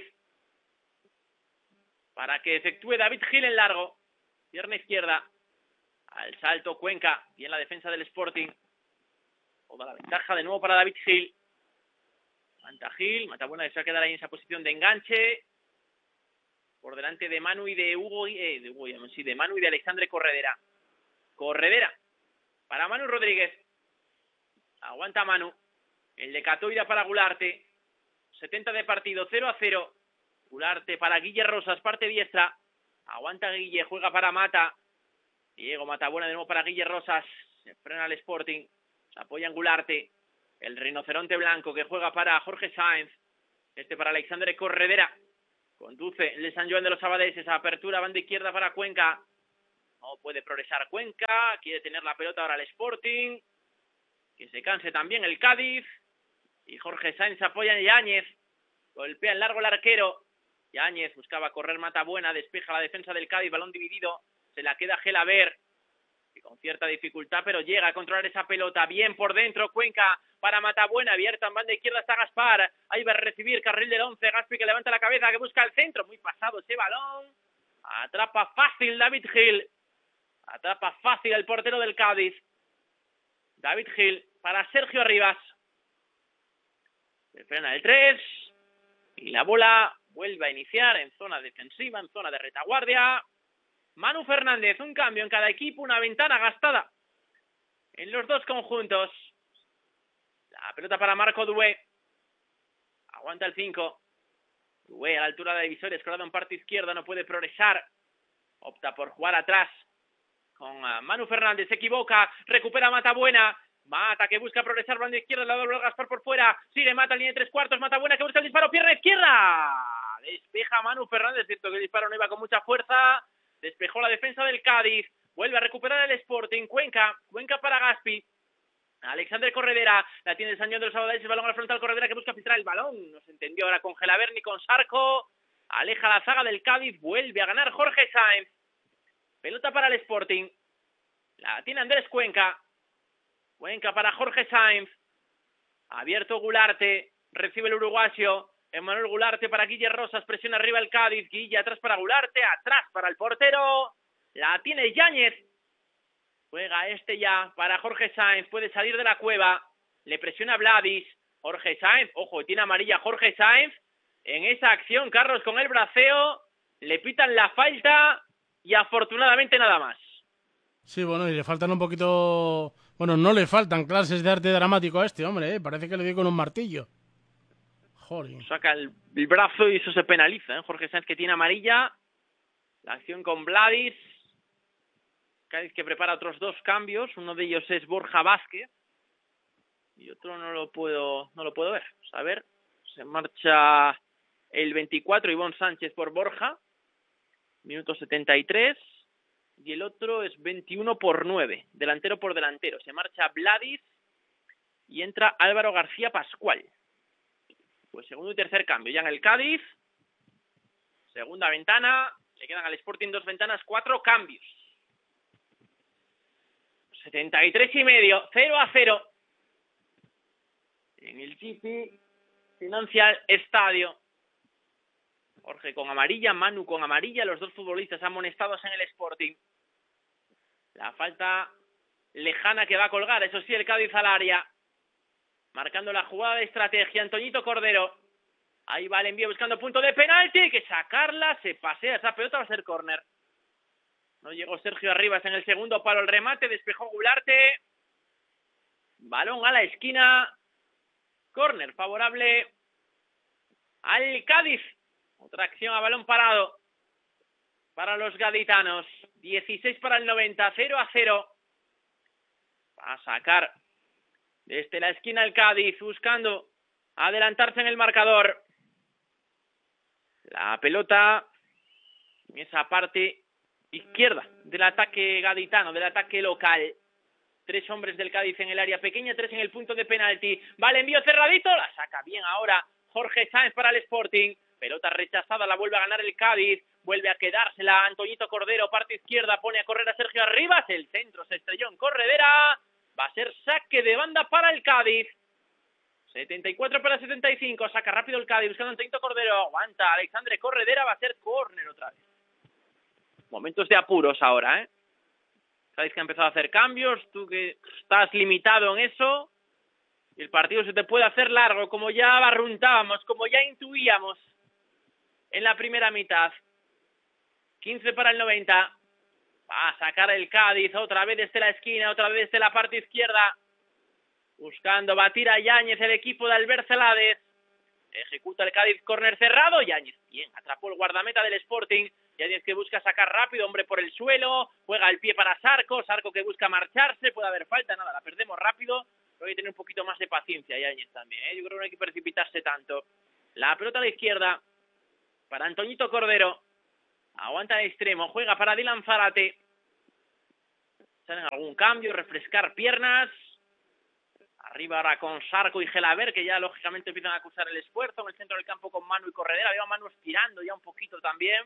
Para que efectúe David Gil en largo. Pierna izquierda. Al salto Cuenca. Bien la defensa del Sporting. Toda la ventaja de nuevo para David Gil. Manta Gil. Matabuena se va a quedar ahí en esa posición de enganche. Por delante de Manu y de Hugo. Eh, de Hugo, sí, de Manu y de Alexandre Corredera. Corredera. Para Manu Rodríguez. Aguanta Manu. El de Catoira para Gularte. setenta de partido, cero a cero. Gularte para Guille Rosas, parte diestra. Aguanta Guille, juega para Mata. Diego Matabuena de nuevo para Guille Rosas. Se frena el Sporting. Se apoya en Gularte. El rinoceronte blanco que juega para Jorge Sáenz. Este para Alexandre Corredera. Conduce el de San Joan de los Abadeses. Apertura, banda izquierda para Cuenca. No puede progresar Cuenca. Quiere tener la pelota ahora el Sporting. Que se canse también el Cádiz. Y Jorge Sáenz apoya en Yáñez. Golpea en largo el arquero. Yáñez buscaba correr Matabuena. Despeja la defensa del Cádiz. Balón dividido. Se la queda Gelaber. Y con cierta dificultad, pero llega a controlar esa pelota. Bien por dentro. Cuenca para Matabuena. Abierta en banda izquierda está Gaspar. Ahí va a recibir carril del once. Gaspi que levanta la cabeza, que busca el centro. Muy pasado ese balón. Atrapa fácil David Gil. Atrapa fácil el portero del Cádiz. David Gil para Sergio Arribas. Se frena el tres. Y la bola vuelve a iniciar en zona defensiva, en zona de retaguardia. Manu Fernández, un cambio en cada equipo, una ventana gastada en los dos conjuntos. La pelota para Marco Dué. Aguanta el cinco. Dué a la altura de la divisoria, escorado en parte izquierda, no puede progresar. Opta por jugar atrás con Manu Fernández, se equivoca, recupera Matabuena. Mata que busca progresar, banda izquierda, la doble Gaspar por fuera. Sigue Mata, línea de tres cuartos, Matabuena que busca el disparo, pierna izquierda. Despeja Manu Fernández, cierto que el disparo no iba con mucha fuerza. Despejó la defensa del Cádiz. Vuelve a recuperar el Sporting. Cuenca. Cuenca para Gaspi. Alexandre Corredera. La tiene el San Joan de los Abadeses. El balón al frontal. Corredera que busca filtrar el balón. No se entendió ahora con Gelaber ni con Sarco. Aleja la zaga del Cádiz. Vuelve a ganar Jorge Sáenz. Pelota para el Sporting. La tiene Andrés Cuenca. Cuenca para Jorge Sáenz. Abierto Gularte. Recibe el uruguayo. Emmanuel Gularte para Guille Rosas, presiona arriba el Cádiz, Guille atrás para Gularte, atrás para el portero, la tiene Yáñez, juega este ya para Jorge Sáenz, puede salir de la cueva, le presiona Vladis, Jorge Sáenz, ojo, tiene amarilla Jorge Sáenz, en esa acción Carlos con el braceo, le pitan la falta y afortunadamente nada más. Sí, bueno, y le faltan un poquito, bueno, no le faltan clases de arte dramático a este hombre, ¿eh? Parece que le dio con un martillo. Joder. Saca el, el brazo y eso se penaliza, ¿eh? Jorge Sáenz que tiene amarilla. La acción con Vladis. Cádiz que prepara otros dos cambios. Uno de ellos es Borja Vázquez. Y otro no lo puedo no lo puedo ver. A ver, se marcha el veinticuatro, Ivonne Sánchez por Borja. Minuto setenta y tres. Y el otro es veintiuno por nueve. Delantero por delantero. Se marcha Vladis. Y entra Álvaro García Pascual. Pues segundo y tercer cambio ya en el Cádiz. Segunda ventana. Le quedan al Sporting dos ventanas, cuatro cambios. setenta y tres y medio, cero a cero. En el G P Financial Estadio. Jorge con amarilla, Manu con amarilla. Los dos futbolistas amonestados en el Sporting. La falta lejana que va a colgar, eso sí, el Cádiz al área. Marcando la jugada de estrategia, Antoñito Cordero. Ahí va el envío buscando punto de penalti. Hay que sacarla, se pasea esa pelota, va a ser córner. No llegó Sergio Arribas en el segundo palo el remate, despejó Gularte. Balón a la esquina. Córner favorable al Cádiz. Otra acción a balón parado para los gaditanos. dieciséis para el noventa, cero a cero. Va a sacar desde la esquina el Cádiz, buscando adelantarse en el marcador. La pelota en esa parte izquierda del ataque gaditano, del ataque local. Tres hombres del Cádiz en el área pequeña, tres en el punto de penalti. Va el envío cerradito, la saca bien ahora Jorge Sáenz para el Sporting. Pelota rechazada, la vuelve a ganar el Cádiz. vuelve a quedársela Antoñito Cordero, parte izquierda, pone a correr a Sergio Arribas, el centro se estrelló en corredera, va a ser saque de banda para el Cádiz. setenta y cuatro para setenta y cinco, saca rápido el Cádiz, buscando a Antoñito Cordero, aguanta Alexandre Corredera, va a ser córner otra vez. Momentos de apuros ahora, ¿eh? Sabéis que ha empezado a hacer cambios, tú que estás limitado en eso, y el partido se te puede hacer largo, como ya barruntábamos, como ya intuíamos en la primera mitad. quince para el noventa, va a sacar el Cádiz, otra vez desde la esquina, otra vez desde la parte izquierda, buscando batir a Yáñez, el equipo de Albert Celades. Ejecuta el Cádiz, córner cerrado, Yáñez, bien, atrapó el guardameta del Sporting, Yáñez que busca sacar rápido, hombre por el suelo, juega el pie para Sarco, Sarco que busca marcharse, puede haber falta, nada, la perdemos rápido, pero hay que tener un poquito más de paciencia Yáñez también, ¿eh? Yo creo que no hay que precipitarse tanto. La pelota a la izquierda, para Antoñito Cordero, aguanta el extremo, juega para Dylan Zárate, salen algún cambio, refrescar piernas, arriba ahora con Sarco y Gelaber, que ya lógicamente empiezan a acusar el esfuerzo, en el centro del campo con Manu y Corredera, veo a Manu estirando ya un poquito también,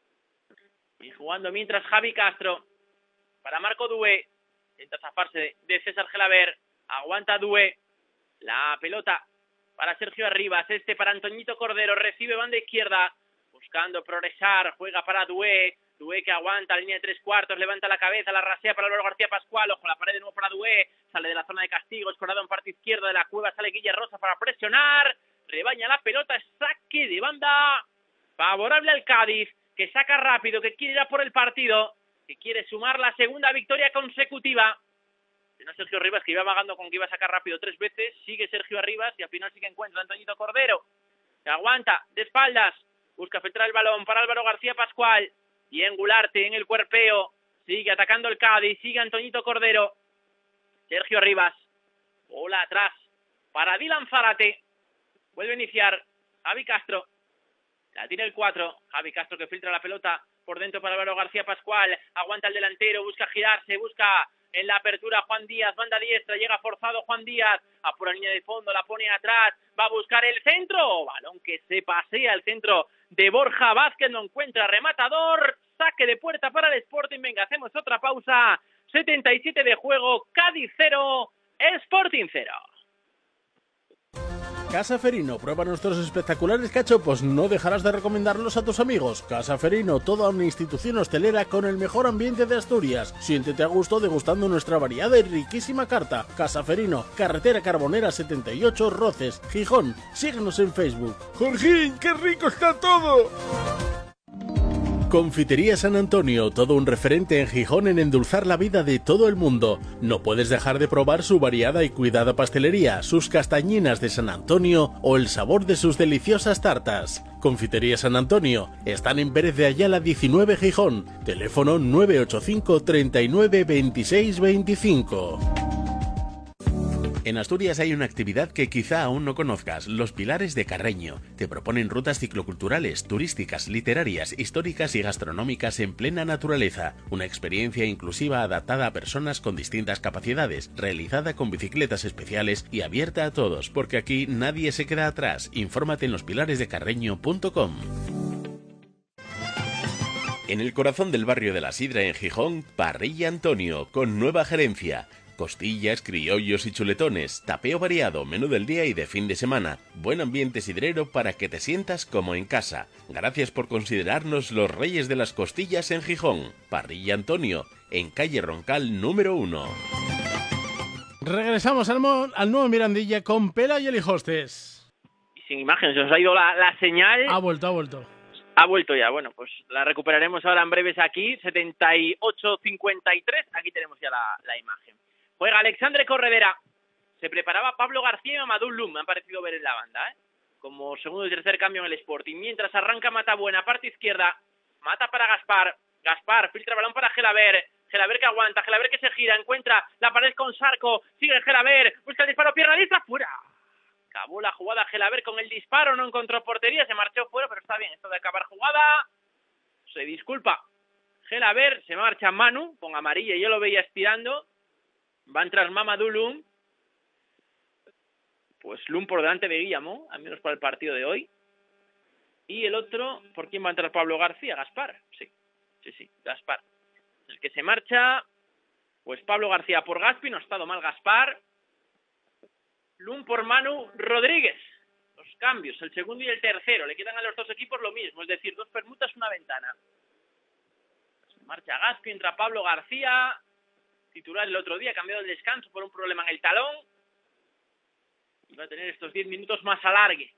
y jugando mientras Javi Castro, para Marco Dué, intenta zafarse de César Gelaber, aguanta Dué, la pelota para Sergio Arribas, este para Antoñito Cordero, recibe banda izquierda, buscando progresar, juega para Dué, Dué que aguanta, línea de tres cuartos, levanta la cabeza, la rasea para Álvaro García Pascual, ojo la pared de nuevo para Dué, sale de la zona de castigo, escorado en parte izquierda de la cueva, sale Guille Rosa para presionar, rebaña la pelota, saque de banda, favorable al Cádiz, que saca rápido, que quiere ir a por el partido, que quiere sumar la segunda victoria consecutiva. No Sergio Arribas, que iba vagando con que iba a sacar rápido tres veces, sigue Sergio Arribas y al final sí que encuentra a Antoñito Cordero, que aguanta de espaldas, busca filtrar el balón para Álvaro García Pascual, y en Gularte en el cuerpeo, sigue atacando el Cádiz, sigue Antoñito Cordero, Sergio Arribas, bola atrás para Dylan Zárate, vuelve a iniciar Javi Castro, la tira el cuatro, Javi Castro que filtra la pelota por dentro para Álvaro García Pascual, aguanta el delantero, busca girarse, busca en la apertura Juan Díaz, banda diestra, llega forzado Juan Díaz, a por la línea de fondo, la pone atrás, va a buscar el centro, balón que se pasea al centro de Borja Vázquez, no encuentra rematador, saque de puerta para el Sporting, venga, hacemos otra pausa, setenta y siete de juego, Cádiz cero, Sporting cero. Casa Ferino, prueba nuestros espectaculares cachopos, no dejarás de recomendarlos a tus amigos. Casa Ferino, toda una institución hostelera con el mejor ambiente de Asturias. Siéntete a gusto degustando nuestra variada y riquísima carta. Casa Ferino, carretera Carbonera setenta y ocho, Roces, Gijón. Síguenos en Facebook. ¡Jorgín, qué rico está todo! Confitería San Antonio, todo un referente en Gijón en endulzar la vida de todo el mundo. No puedes dejar de probar su variada y cuidada pastelería, sus castañinas de San Antonio o el sabor de sus deliciosas tartas. Confitería San Antonio, están en Pérez de Ayala diecinueve Gijón, teléfono nueve ocho cinco, treinta y nueve, veintiséis veinticinco. En Asturias hay una actividad que quizá aún no conozcas, los Pilares de Carreño. Te proponen rutas cicloculturales, turísticas, literarias, históricas y gastronómicas en plena naturaleza. Una experiencia inclusiva adaptada a personas con distintas capacidades, realizada con bicicletas especiales y abierta a todos, porque aquí nadie se queda atrás. Infórmate en los pilares de carreño punto com. En el corazón del barrio de la Sidra en Gijón, Parrilla Antonio, con nueva gerencia. Costillas, criollos y chuletones, tapeo variado, menú del día y de fin de semana. Buen ambiente sidrero para que te sientas como en casa. Gracias por considerarnos los reyes de las costillas en Gijón. Parrilla Antonio, en calle Roncal número uno. Regresamos al, mo- al nuevo Mirandilla con Pela y Elijostes. Y sin imagen, se os ha ido la, la señal. Ha vuelto, ha vuelto. Ha vuelto ya, bueno, pues la recuperaremos ahora en breves aquí, setenta y ocho cincuenta y tres, aquí tenemos ya la, la imagen. Juega Alexandre Corredera, se preparaba Pablo García y Amadou Lum, me han parecido ver en la banda, ¿eh? Como segundo y tercer cambio en el Sporting. Mientras arranca Matabuena, parte izquierda, Mata para Gaspar, Gaspar, filtra balón para Gelaber, Gelaber que aguanta, Gelaber que se gira, encuentra la pared con Sarco, sigue Gelaber, busca el disparo, pierna diestra, fuera. Acabó la jugada Gelaber con el disparo, no encontró portería, se marchó fuera, pero está bien, esto de acabar jugada, se disculpa. Gelaber, se marcha Manu, con amarilla, yo lo veía estirando. Va a entrar Mamadou Lum. Pues Lum por delante de Guillamón, al menos para el partido de hoy. Y el otro, ¿por quién va a entrar Pablo García? Gaspar, sí, sí, sí, Gaspar. El que se marcha, pues Pablo García por Gaspi, no ha estado mal Gaspar. Lum por Manu Rodríguez. Los cambios, el segundo y el tercero, le quedan a los dos equipos lo mismo, es decir, dos permutas, una ventana. Se marcha Gaspi, entra Pablo García, titular el otro día, cambiado el descanso por un problema en el talón. Y va a tener estos diez minutos más alargue.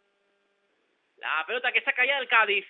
La pelota que saca ya el Cádiz.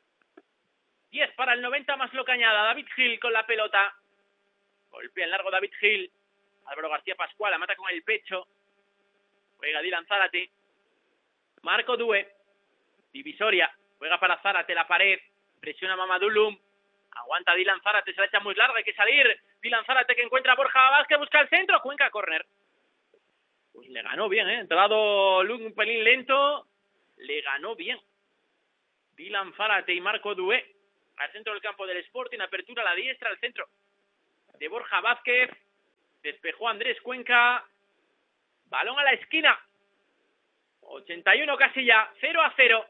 diez para el noventa más lo cañada. David Gil con la pelota. Golpea en largo David Gil. Álvaro García Pascual la mata con el pecho. Juega Dylan Zárate. Marco Due. Divisoria. Juega para Zárate la pared. Presiona Mamadou Lum. Aguanta Dylan Zárate. Se la echa muy larga. Hay que salir. Dylan Zárate que encuentra a Borja Vázquez. Busca el centro. Cuenca córner. Pues le ganó bien, ¿eh? Entrado Lum un pelín lento. Le ganó bien. Dylan Zárate y Marco Due. Al centro del campo del Sporting. Apertura a la diestra. Al centro de Borja Vázquez. Despejó Andrés Cuenca. Balón a la esquina. ochenta y uno casi ya. cero a cero.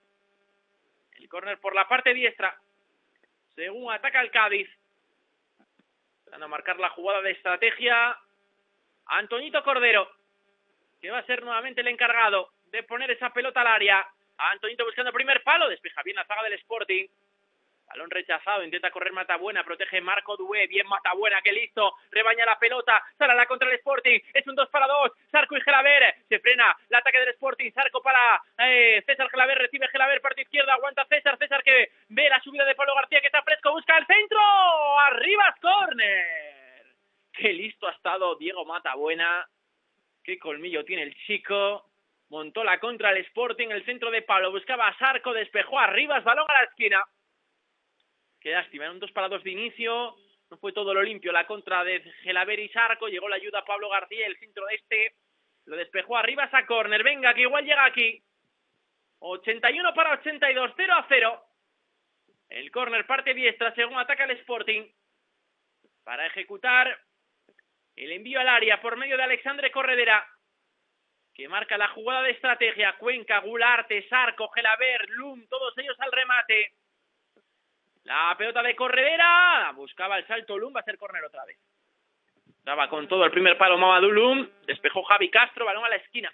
El córner por la parte diestra. Según ataca el Cádiz. Van a marcar la jugada de estrategia. Antoñito Cordero. Que va a ser nuevamente el encargado de poner esa pelota al área. Antoñito buscando primer palo. Despeja bien la zaga del Sporting. Balón rechazado, intenta correr Matabuena, protege Marco Due, bien Matabuena, que listo, rebaña la pelota, sale a la contra el Sporting, es un dos para dos, Zarco y Gelaber, se frena el ataque del Sporting, Zarco para eh, César Gelaber, recibe Gelaber, parte izquierda, aguanta César, César que ve la subida de Pablo García, que está fresco, busca el centro, arriba, córner, qué listo ha estado Diego Matabuena, qué colmillo tiene el chico, montó la contra el Sporting, el centro de Pablo, buscaba a Zarco, despejó arriba, balón a la esquina. Qué lástima, eran dos para dos de inicio, no fue todo lo limpio, la contra de Gelaber y Zarco, llegó la ayuda a Pablo García, el centro de este, lo despejó arriba esa córner, venga, que igual llega aquí, ochenta y uno para ochenta y dos, cero a cero, el córner parte diestra, según ataca el Sporting, para ejecutar el envío al área por medio de Alexandre Corredera, que marca la jugada de estrategia, Cuenca, Gularte, Zarco, Gelaber, Lum, todos ellos al remate. La pelota de Corredera, buscaba el salto Lum, va a ser córner otra vez. Daba con todo el primer palo Mamadou Lum, despejó Javi Castro, balón a la esquina.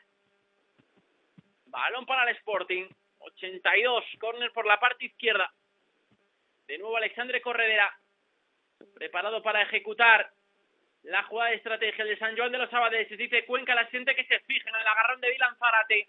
Balón para el Sporting, ochenta y dos, córner por la parte izquierda. De nuevo Alexandre Corredera, preparado para ejecutar la jugada de estrategia de San Joan de los Abadeses. Dice Cuenca, la siente que se fijen en el agarrón de Dylan Zárate.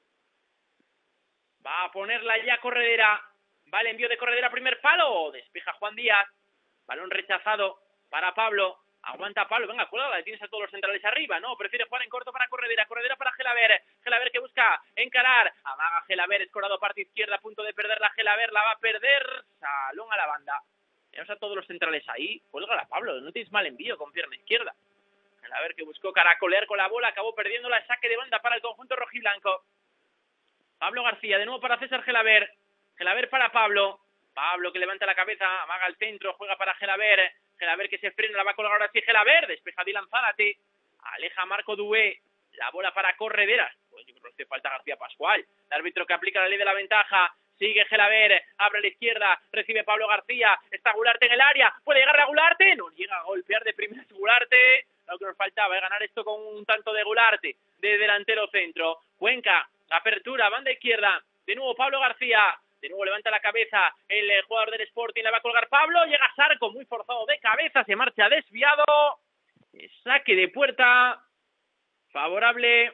Va a ponerla ya Corredera. Va el envío de Corredera, primer palo, despeja Juan Díaz, balón rechazado para Pablo, aguanta Pablo, venga, cuélgala, tienes a todos los centrales arriba, no, prefiere jugar en corto para Corredera, Corredera para Gelaber, Gelaber que busca encarar, amaga Gelaber, escorado parte izquierda, a punto de perder la Gelaber, la va a perder, salón a la banda, tenemos a todos los centrales ahí, cuélgala Pablo, no tienes mal envío con pierna izquierda, Gelaber que buscó caracolear con la bola, acabó perdiendo la saque de banda para el conjunto rojiblanco, Pablo García, de nuevo para César Gelaber, Gelaber para Pablo, Pablo que levanta la cabeza, amaga el centro, juega para Gelaber, Gelaber que se frena, la va a colgar ahora sí Gelaber, despeja Dylan Zárate, aleja a Marco Due, la bola para Corredera, pues yo creo que hace falta García Pascual, el árbitro que aplica la ley de la ventaja, sigue Gelaber, abre a la izquierda, recibe Pablo García, está Gularte en el área, puede llegar a Gularte, no llega a golpear de primeras Gularte, lo que nos faltaba es ganar esto con un tanto de Gularte, de delantero centro, Cuenca, apertura, banda izquierda, de nuevo Pablo García, de nuevo levanta la cabeza el eh, jugador del Sporting, la va a colgar Pablo, llega Zarco muy forzado de cabeza, se marcha desviado, saque de puerta, favorable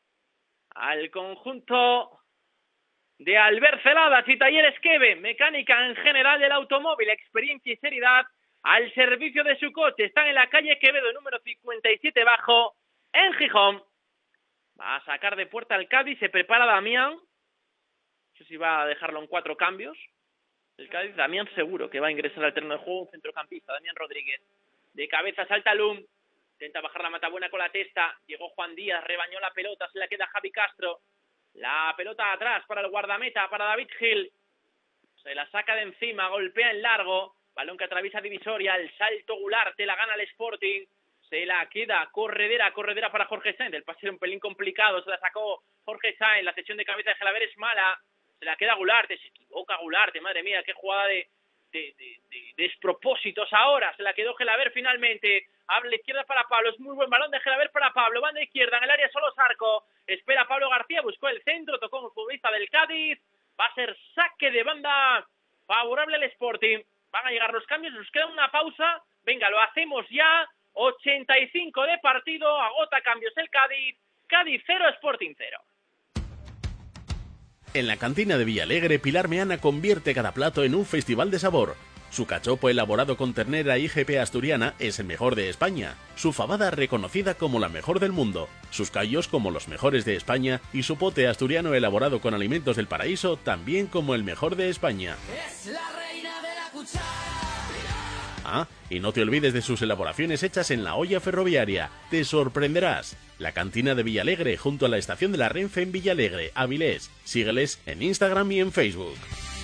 al conjunto de Albert Celadas y Talleres Queve, mecánica en general del automóvil, experiencia y seriedad al servicio de su coche, están en la calle Quevedo número cincuenta y siete bajo, en Gijón, va a sacar de puerta al Cádiz, se prepara Damián, si va a dejarlo en cuatro cambios. El Cádiz, Damián seguro que va a ingresar al terreno de juego, un centrocampista, Damián Rodríguez. De cabeza salta Lum, intenta bajar la Matabuena con la testa, llegó Juan Díaz, rebañó la pelota, se la queda Javi Castro. La pelota atrás para el guardameta, para David Gil. Se la saca de encima, golpea en largo, balón que atraviesa divisoria, el salto Gularte, la gana el Sporting. Se la queda Corredera, Corredera para Jorge Sainz, el pase era un pelín complicado, se la sacó Jorge Sainz, la cesión de cabeza de Gelaber es mala. se la queda Gularte, se equivoca Gularte, madre mía, qué jugada de, de, de, de, de despropósitos ahora, se la quedó Gelaber finalmente, abre la izquierda para Pablo, es muy buen balón de Gelaber para Pablo, banda izquierda, en el área solo Zarco, espera Pablo García, buscó el centro, tocó un futbolista del Cádiz, va a ser saque de banda favorable al Sporting, van a llegar los cambios, nos queda una pausa, venga, lo hacemos ya, ochenta y cinco de partido, agota cambios el Cádiz, Cádiz cero, Sporting cero. En la cantina de Villalegre, Pilar Meana convierte cada plato en un festival de sabor. Su cachopo elaborado con ternera I G P asturiana es el mejor de España, su fabada reconocida como la mejor del mundo, sus callos como los mejores de España y su pote asturiano elaborado con alimentos del paraíso también como el mejor de España. Es la reina de la cuchara. Ah, y no te olvides de sus elaboraciones hechas en la olla ferroviaria. Te sorprenderás. La cantina de Villalegre junto a la estación de la Renfe en Villalegre, Avilés. Sígueles en Instagram y en Facebook.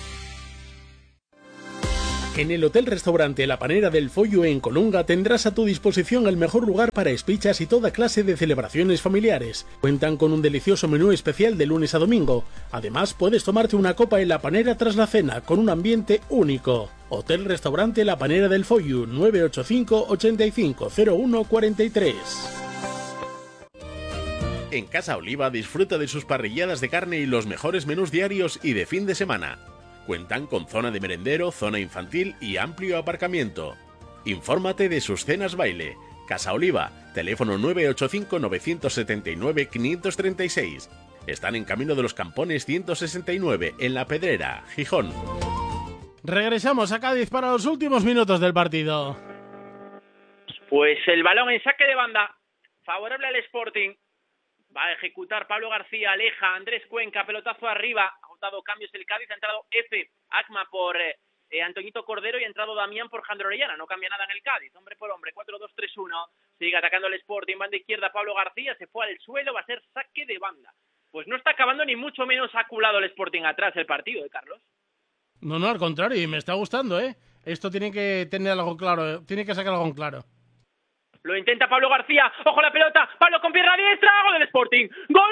En el Hotel Restaurante La Panera del Follo en Colunga tendrás a tu disposición el mejor lugar para espichas y toda clase de celebraciones familiares. Cuentan con un delicioso menú especial de lunes a domingo. Además, puedes tomarte una copa en La Panera tras la cena, con un ambiente único. Hotel Restaurante La Panera del Follo, nueve ocho cinco, ochenta y cinco, cero uno cuarenta y tres. En Casa Oliva disfruta de sus parrilladas de carne y los mejores menús diarios y de fin de semana. Cuentan con zona de merendero, zona infantil y amplio aparcamiento. Infórmate de sus cenas baile. Casa Oliva, teléfono nueve ocho cinco, nueve siete nueve, cinco tres seis. Están en Camino de los Campones ciento sesenta y nueve, en La Pedrera, Gijón. Regresamos a Cádiz para los últimos minutos del partido. Pues el balón en saque de banda, favorable al Sporting. Va a ejecutar Pablo García, aleja Andrés Cuenca, pelotazo arriba, ha agotado cambios el Cádiz, ha entrado F, Acma por eh, eh, Antoñito Cordero y ha entrado Damián por Jandro Orellana, no cambia nada en el Cádiz, hombre por hombre, cuatro dos tres uno, sigue atacando el Sporting, banda izquierda Pablo García, se fue al suelo, va a ser saque de banda. Pues no está acabando ni mucho menos aculado el Sporting atrás el partido, ¿eh, Carlos? No, no, al contrario, y me está gustando, ¿eh? Esto tiene que tener algo claro, ¿eh? Tiene que sacar algo en claro. Lo intenta Pablo García, ojo la pelota, Pablo con pierna diestra, gol del Sporting, ¡gol!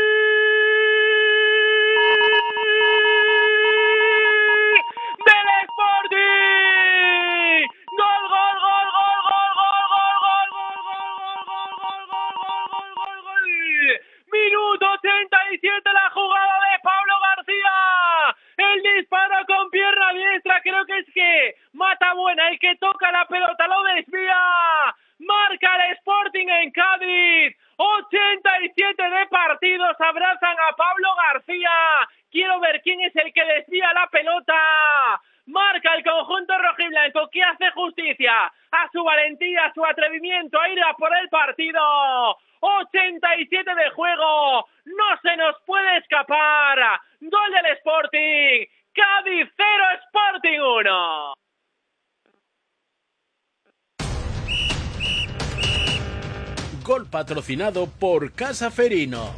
¡Del Sporting! ¡Gol, gol, gol, gol, gol, gol, gol, gol, gol, gol, gol, gol, gol, gol, gol! Minuto ochenta y siete, la jugada de Pablo García, el disparo con pierna diestra, creo que es que mata buena, el que toca la pelota lo desvía. Marca el Sporting en Cádiz, ochenta y siete de partidos, abrazan a Pablo García, quiero ver quién es el que desvía la pelota, marca el conjunto rojiblanco que hace justicia a su valentía, a su atrevimiento a ir a por el partido, ochenta y siete de juego, no se nos puede escapar, gol del Sporting, Cádiz cero, Sporting uno. Gol patrocinado por Casa Ferino.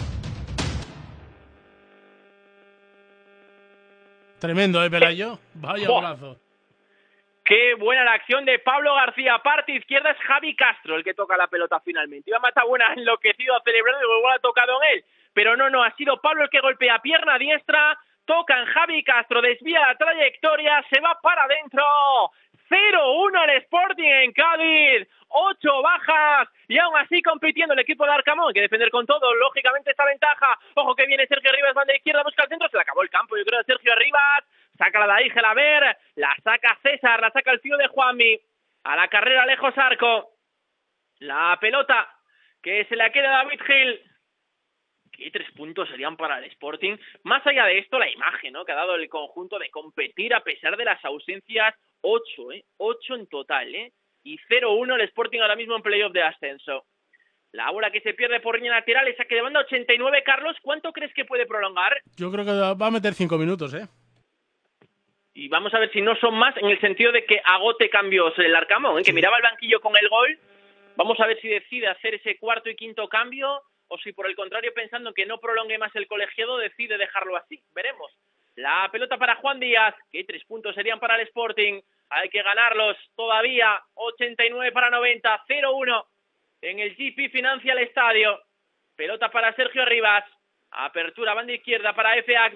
Tremendo, ¿eh, Pelayo? Vaya golazo. Qué buena la acción de Pablo García. Parte izquierda es Javi Castro el que toca la pelota finalmente. Iba Matabuena enloquecido a celebrar, y igual ha tocado en él. Pero no, no, ha sido Pablo el que golpea pierna diestra. Toca en Javi Castro, desvía la trayectoria, se va para adentro. cero uno el Sporting en Cádiz. ocho bajas y aún así compitiendo el equipo de Arcamón, hay que defender con todo, lógicamente esta ventaja. Ojo que viene Sergio Rivas, banda izquierda, busca el centro, se le acabó el campo, yo creo, de Sergio Rivas, saca la de ahí Gelaber, la saca César, la saca el tío de Juanmi, a la carrera lejos Arco, la pelota que se la queda a David Gil. ¿Qué tres puntos serían para el Sporting? Más allá de esto, la imagen, ¿no?, que ha dado el conjunto de competir a pesar de las ausencias, ocho, ¿eh? ocho en total, ¿eh? Y cero uno el Sporting ahora mismo en playoff de ascenso. La bola que se pierde por línea lateral, esa que demanda ochenta y nueve, Carlos, ¿cuánto crees que puede prolongar? Yo creo que va a meter cinco minutos, ¿eh? Y vamos a ver si no son más, en el sentido de que agote cambios el Arcamón, ¿eh? Sí. Que miraba el banquillo con el gol. Vamos a ver si decide hacer ese cuarto y quinto cambio, o si por el contrario, pensando que no prolongue más el colegiado, decide dejarlo así. Veremos. La pelota para Juan Díaz, que tres puntos serían para el Sporting. Hay que ganarlos todavía, ochenta y nueve para noventa, cero uno en el G P Financial Estadio. Pelota para Sergio Rivas, apertura banda izquierda para F. Acma,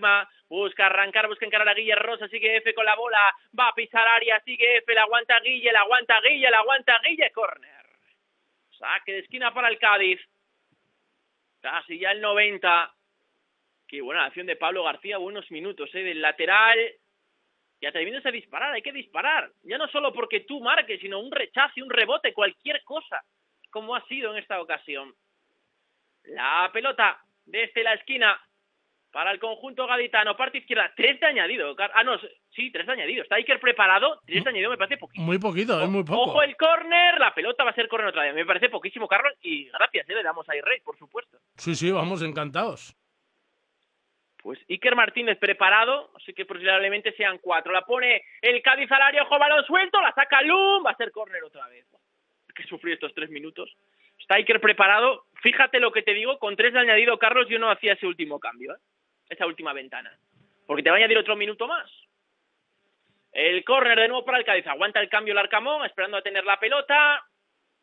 Busca arrancar, busca encarar a Guille Rosa, sigue F con la bola, va a pisar área, sigue F, la aguanta Guille, la aguanta Guille, la aguanta Guille, córner. Saque de esquina para el Cádiz. Casi ya el noventa. Qué buena acción de Pablo García, buenos minutos, ¿eh? Del lateral. Y atreviéndose a disparar, hay que disparar. Ya no solo porque tú marques, sino un rechace, un rebote, cualquier cosa, como ha sido en esta ocasión. La pelota desde la esquina para el conjunto gaditano, parte izquierda, tres de añadido. Ah, no, sí, tres de añadido. Está Iker preparado, tres de añadido me parece poquito. Muy poquito, es muy poco. Ojo el córner, la pelota va a ser córner otra vez. Me parece poquísimo, Carlos, y gracias, ¿eh? Le damos a Irrey, por supuesto. Sí, sí, vamos, encantados. Pues Iker Martínez preparado, así que posiblemente sean cuatro. La pone el Cádiz al área, ojo, balón suelto, la saca Lum, va a ser córner otra vez. Hay que sufrir estos tres minutos. Está Iker preparado. Fíjate lo que te digo, con tres de añadido, Carlos, yo no hacía ese último cambio, ¿eh? Esa última ventana. Porque te va a añadir otro minuto más. El córner de nuevo para el Cádiz. Aguanta el cambio el Arcamón, esperando a tener la pelota.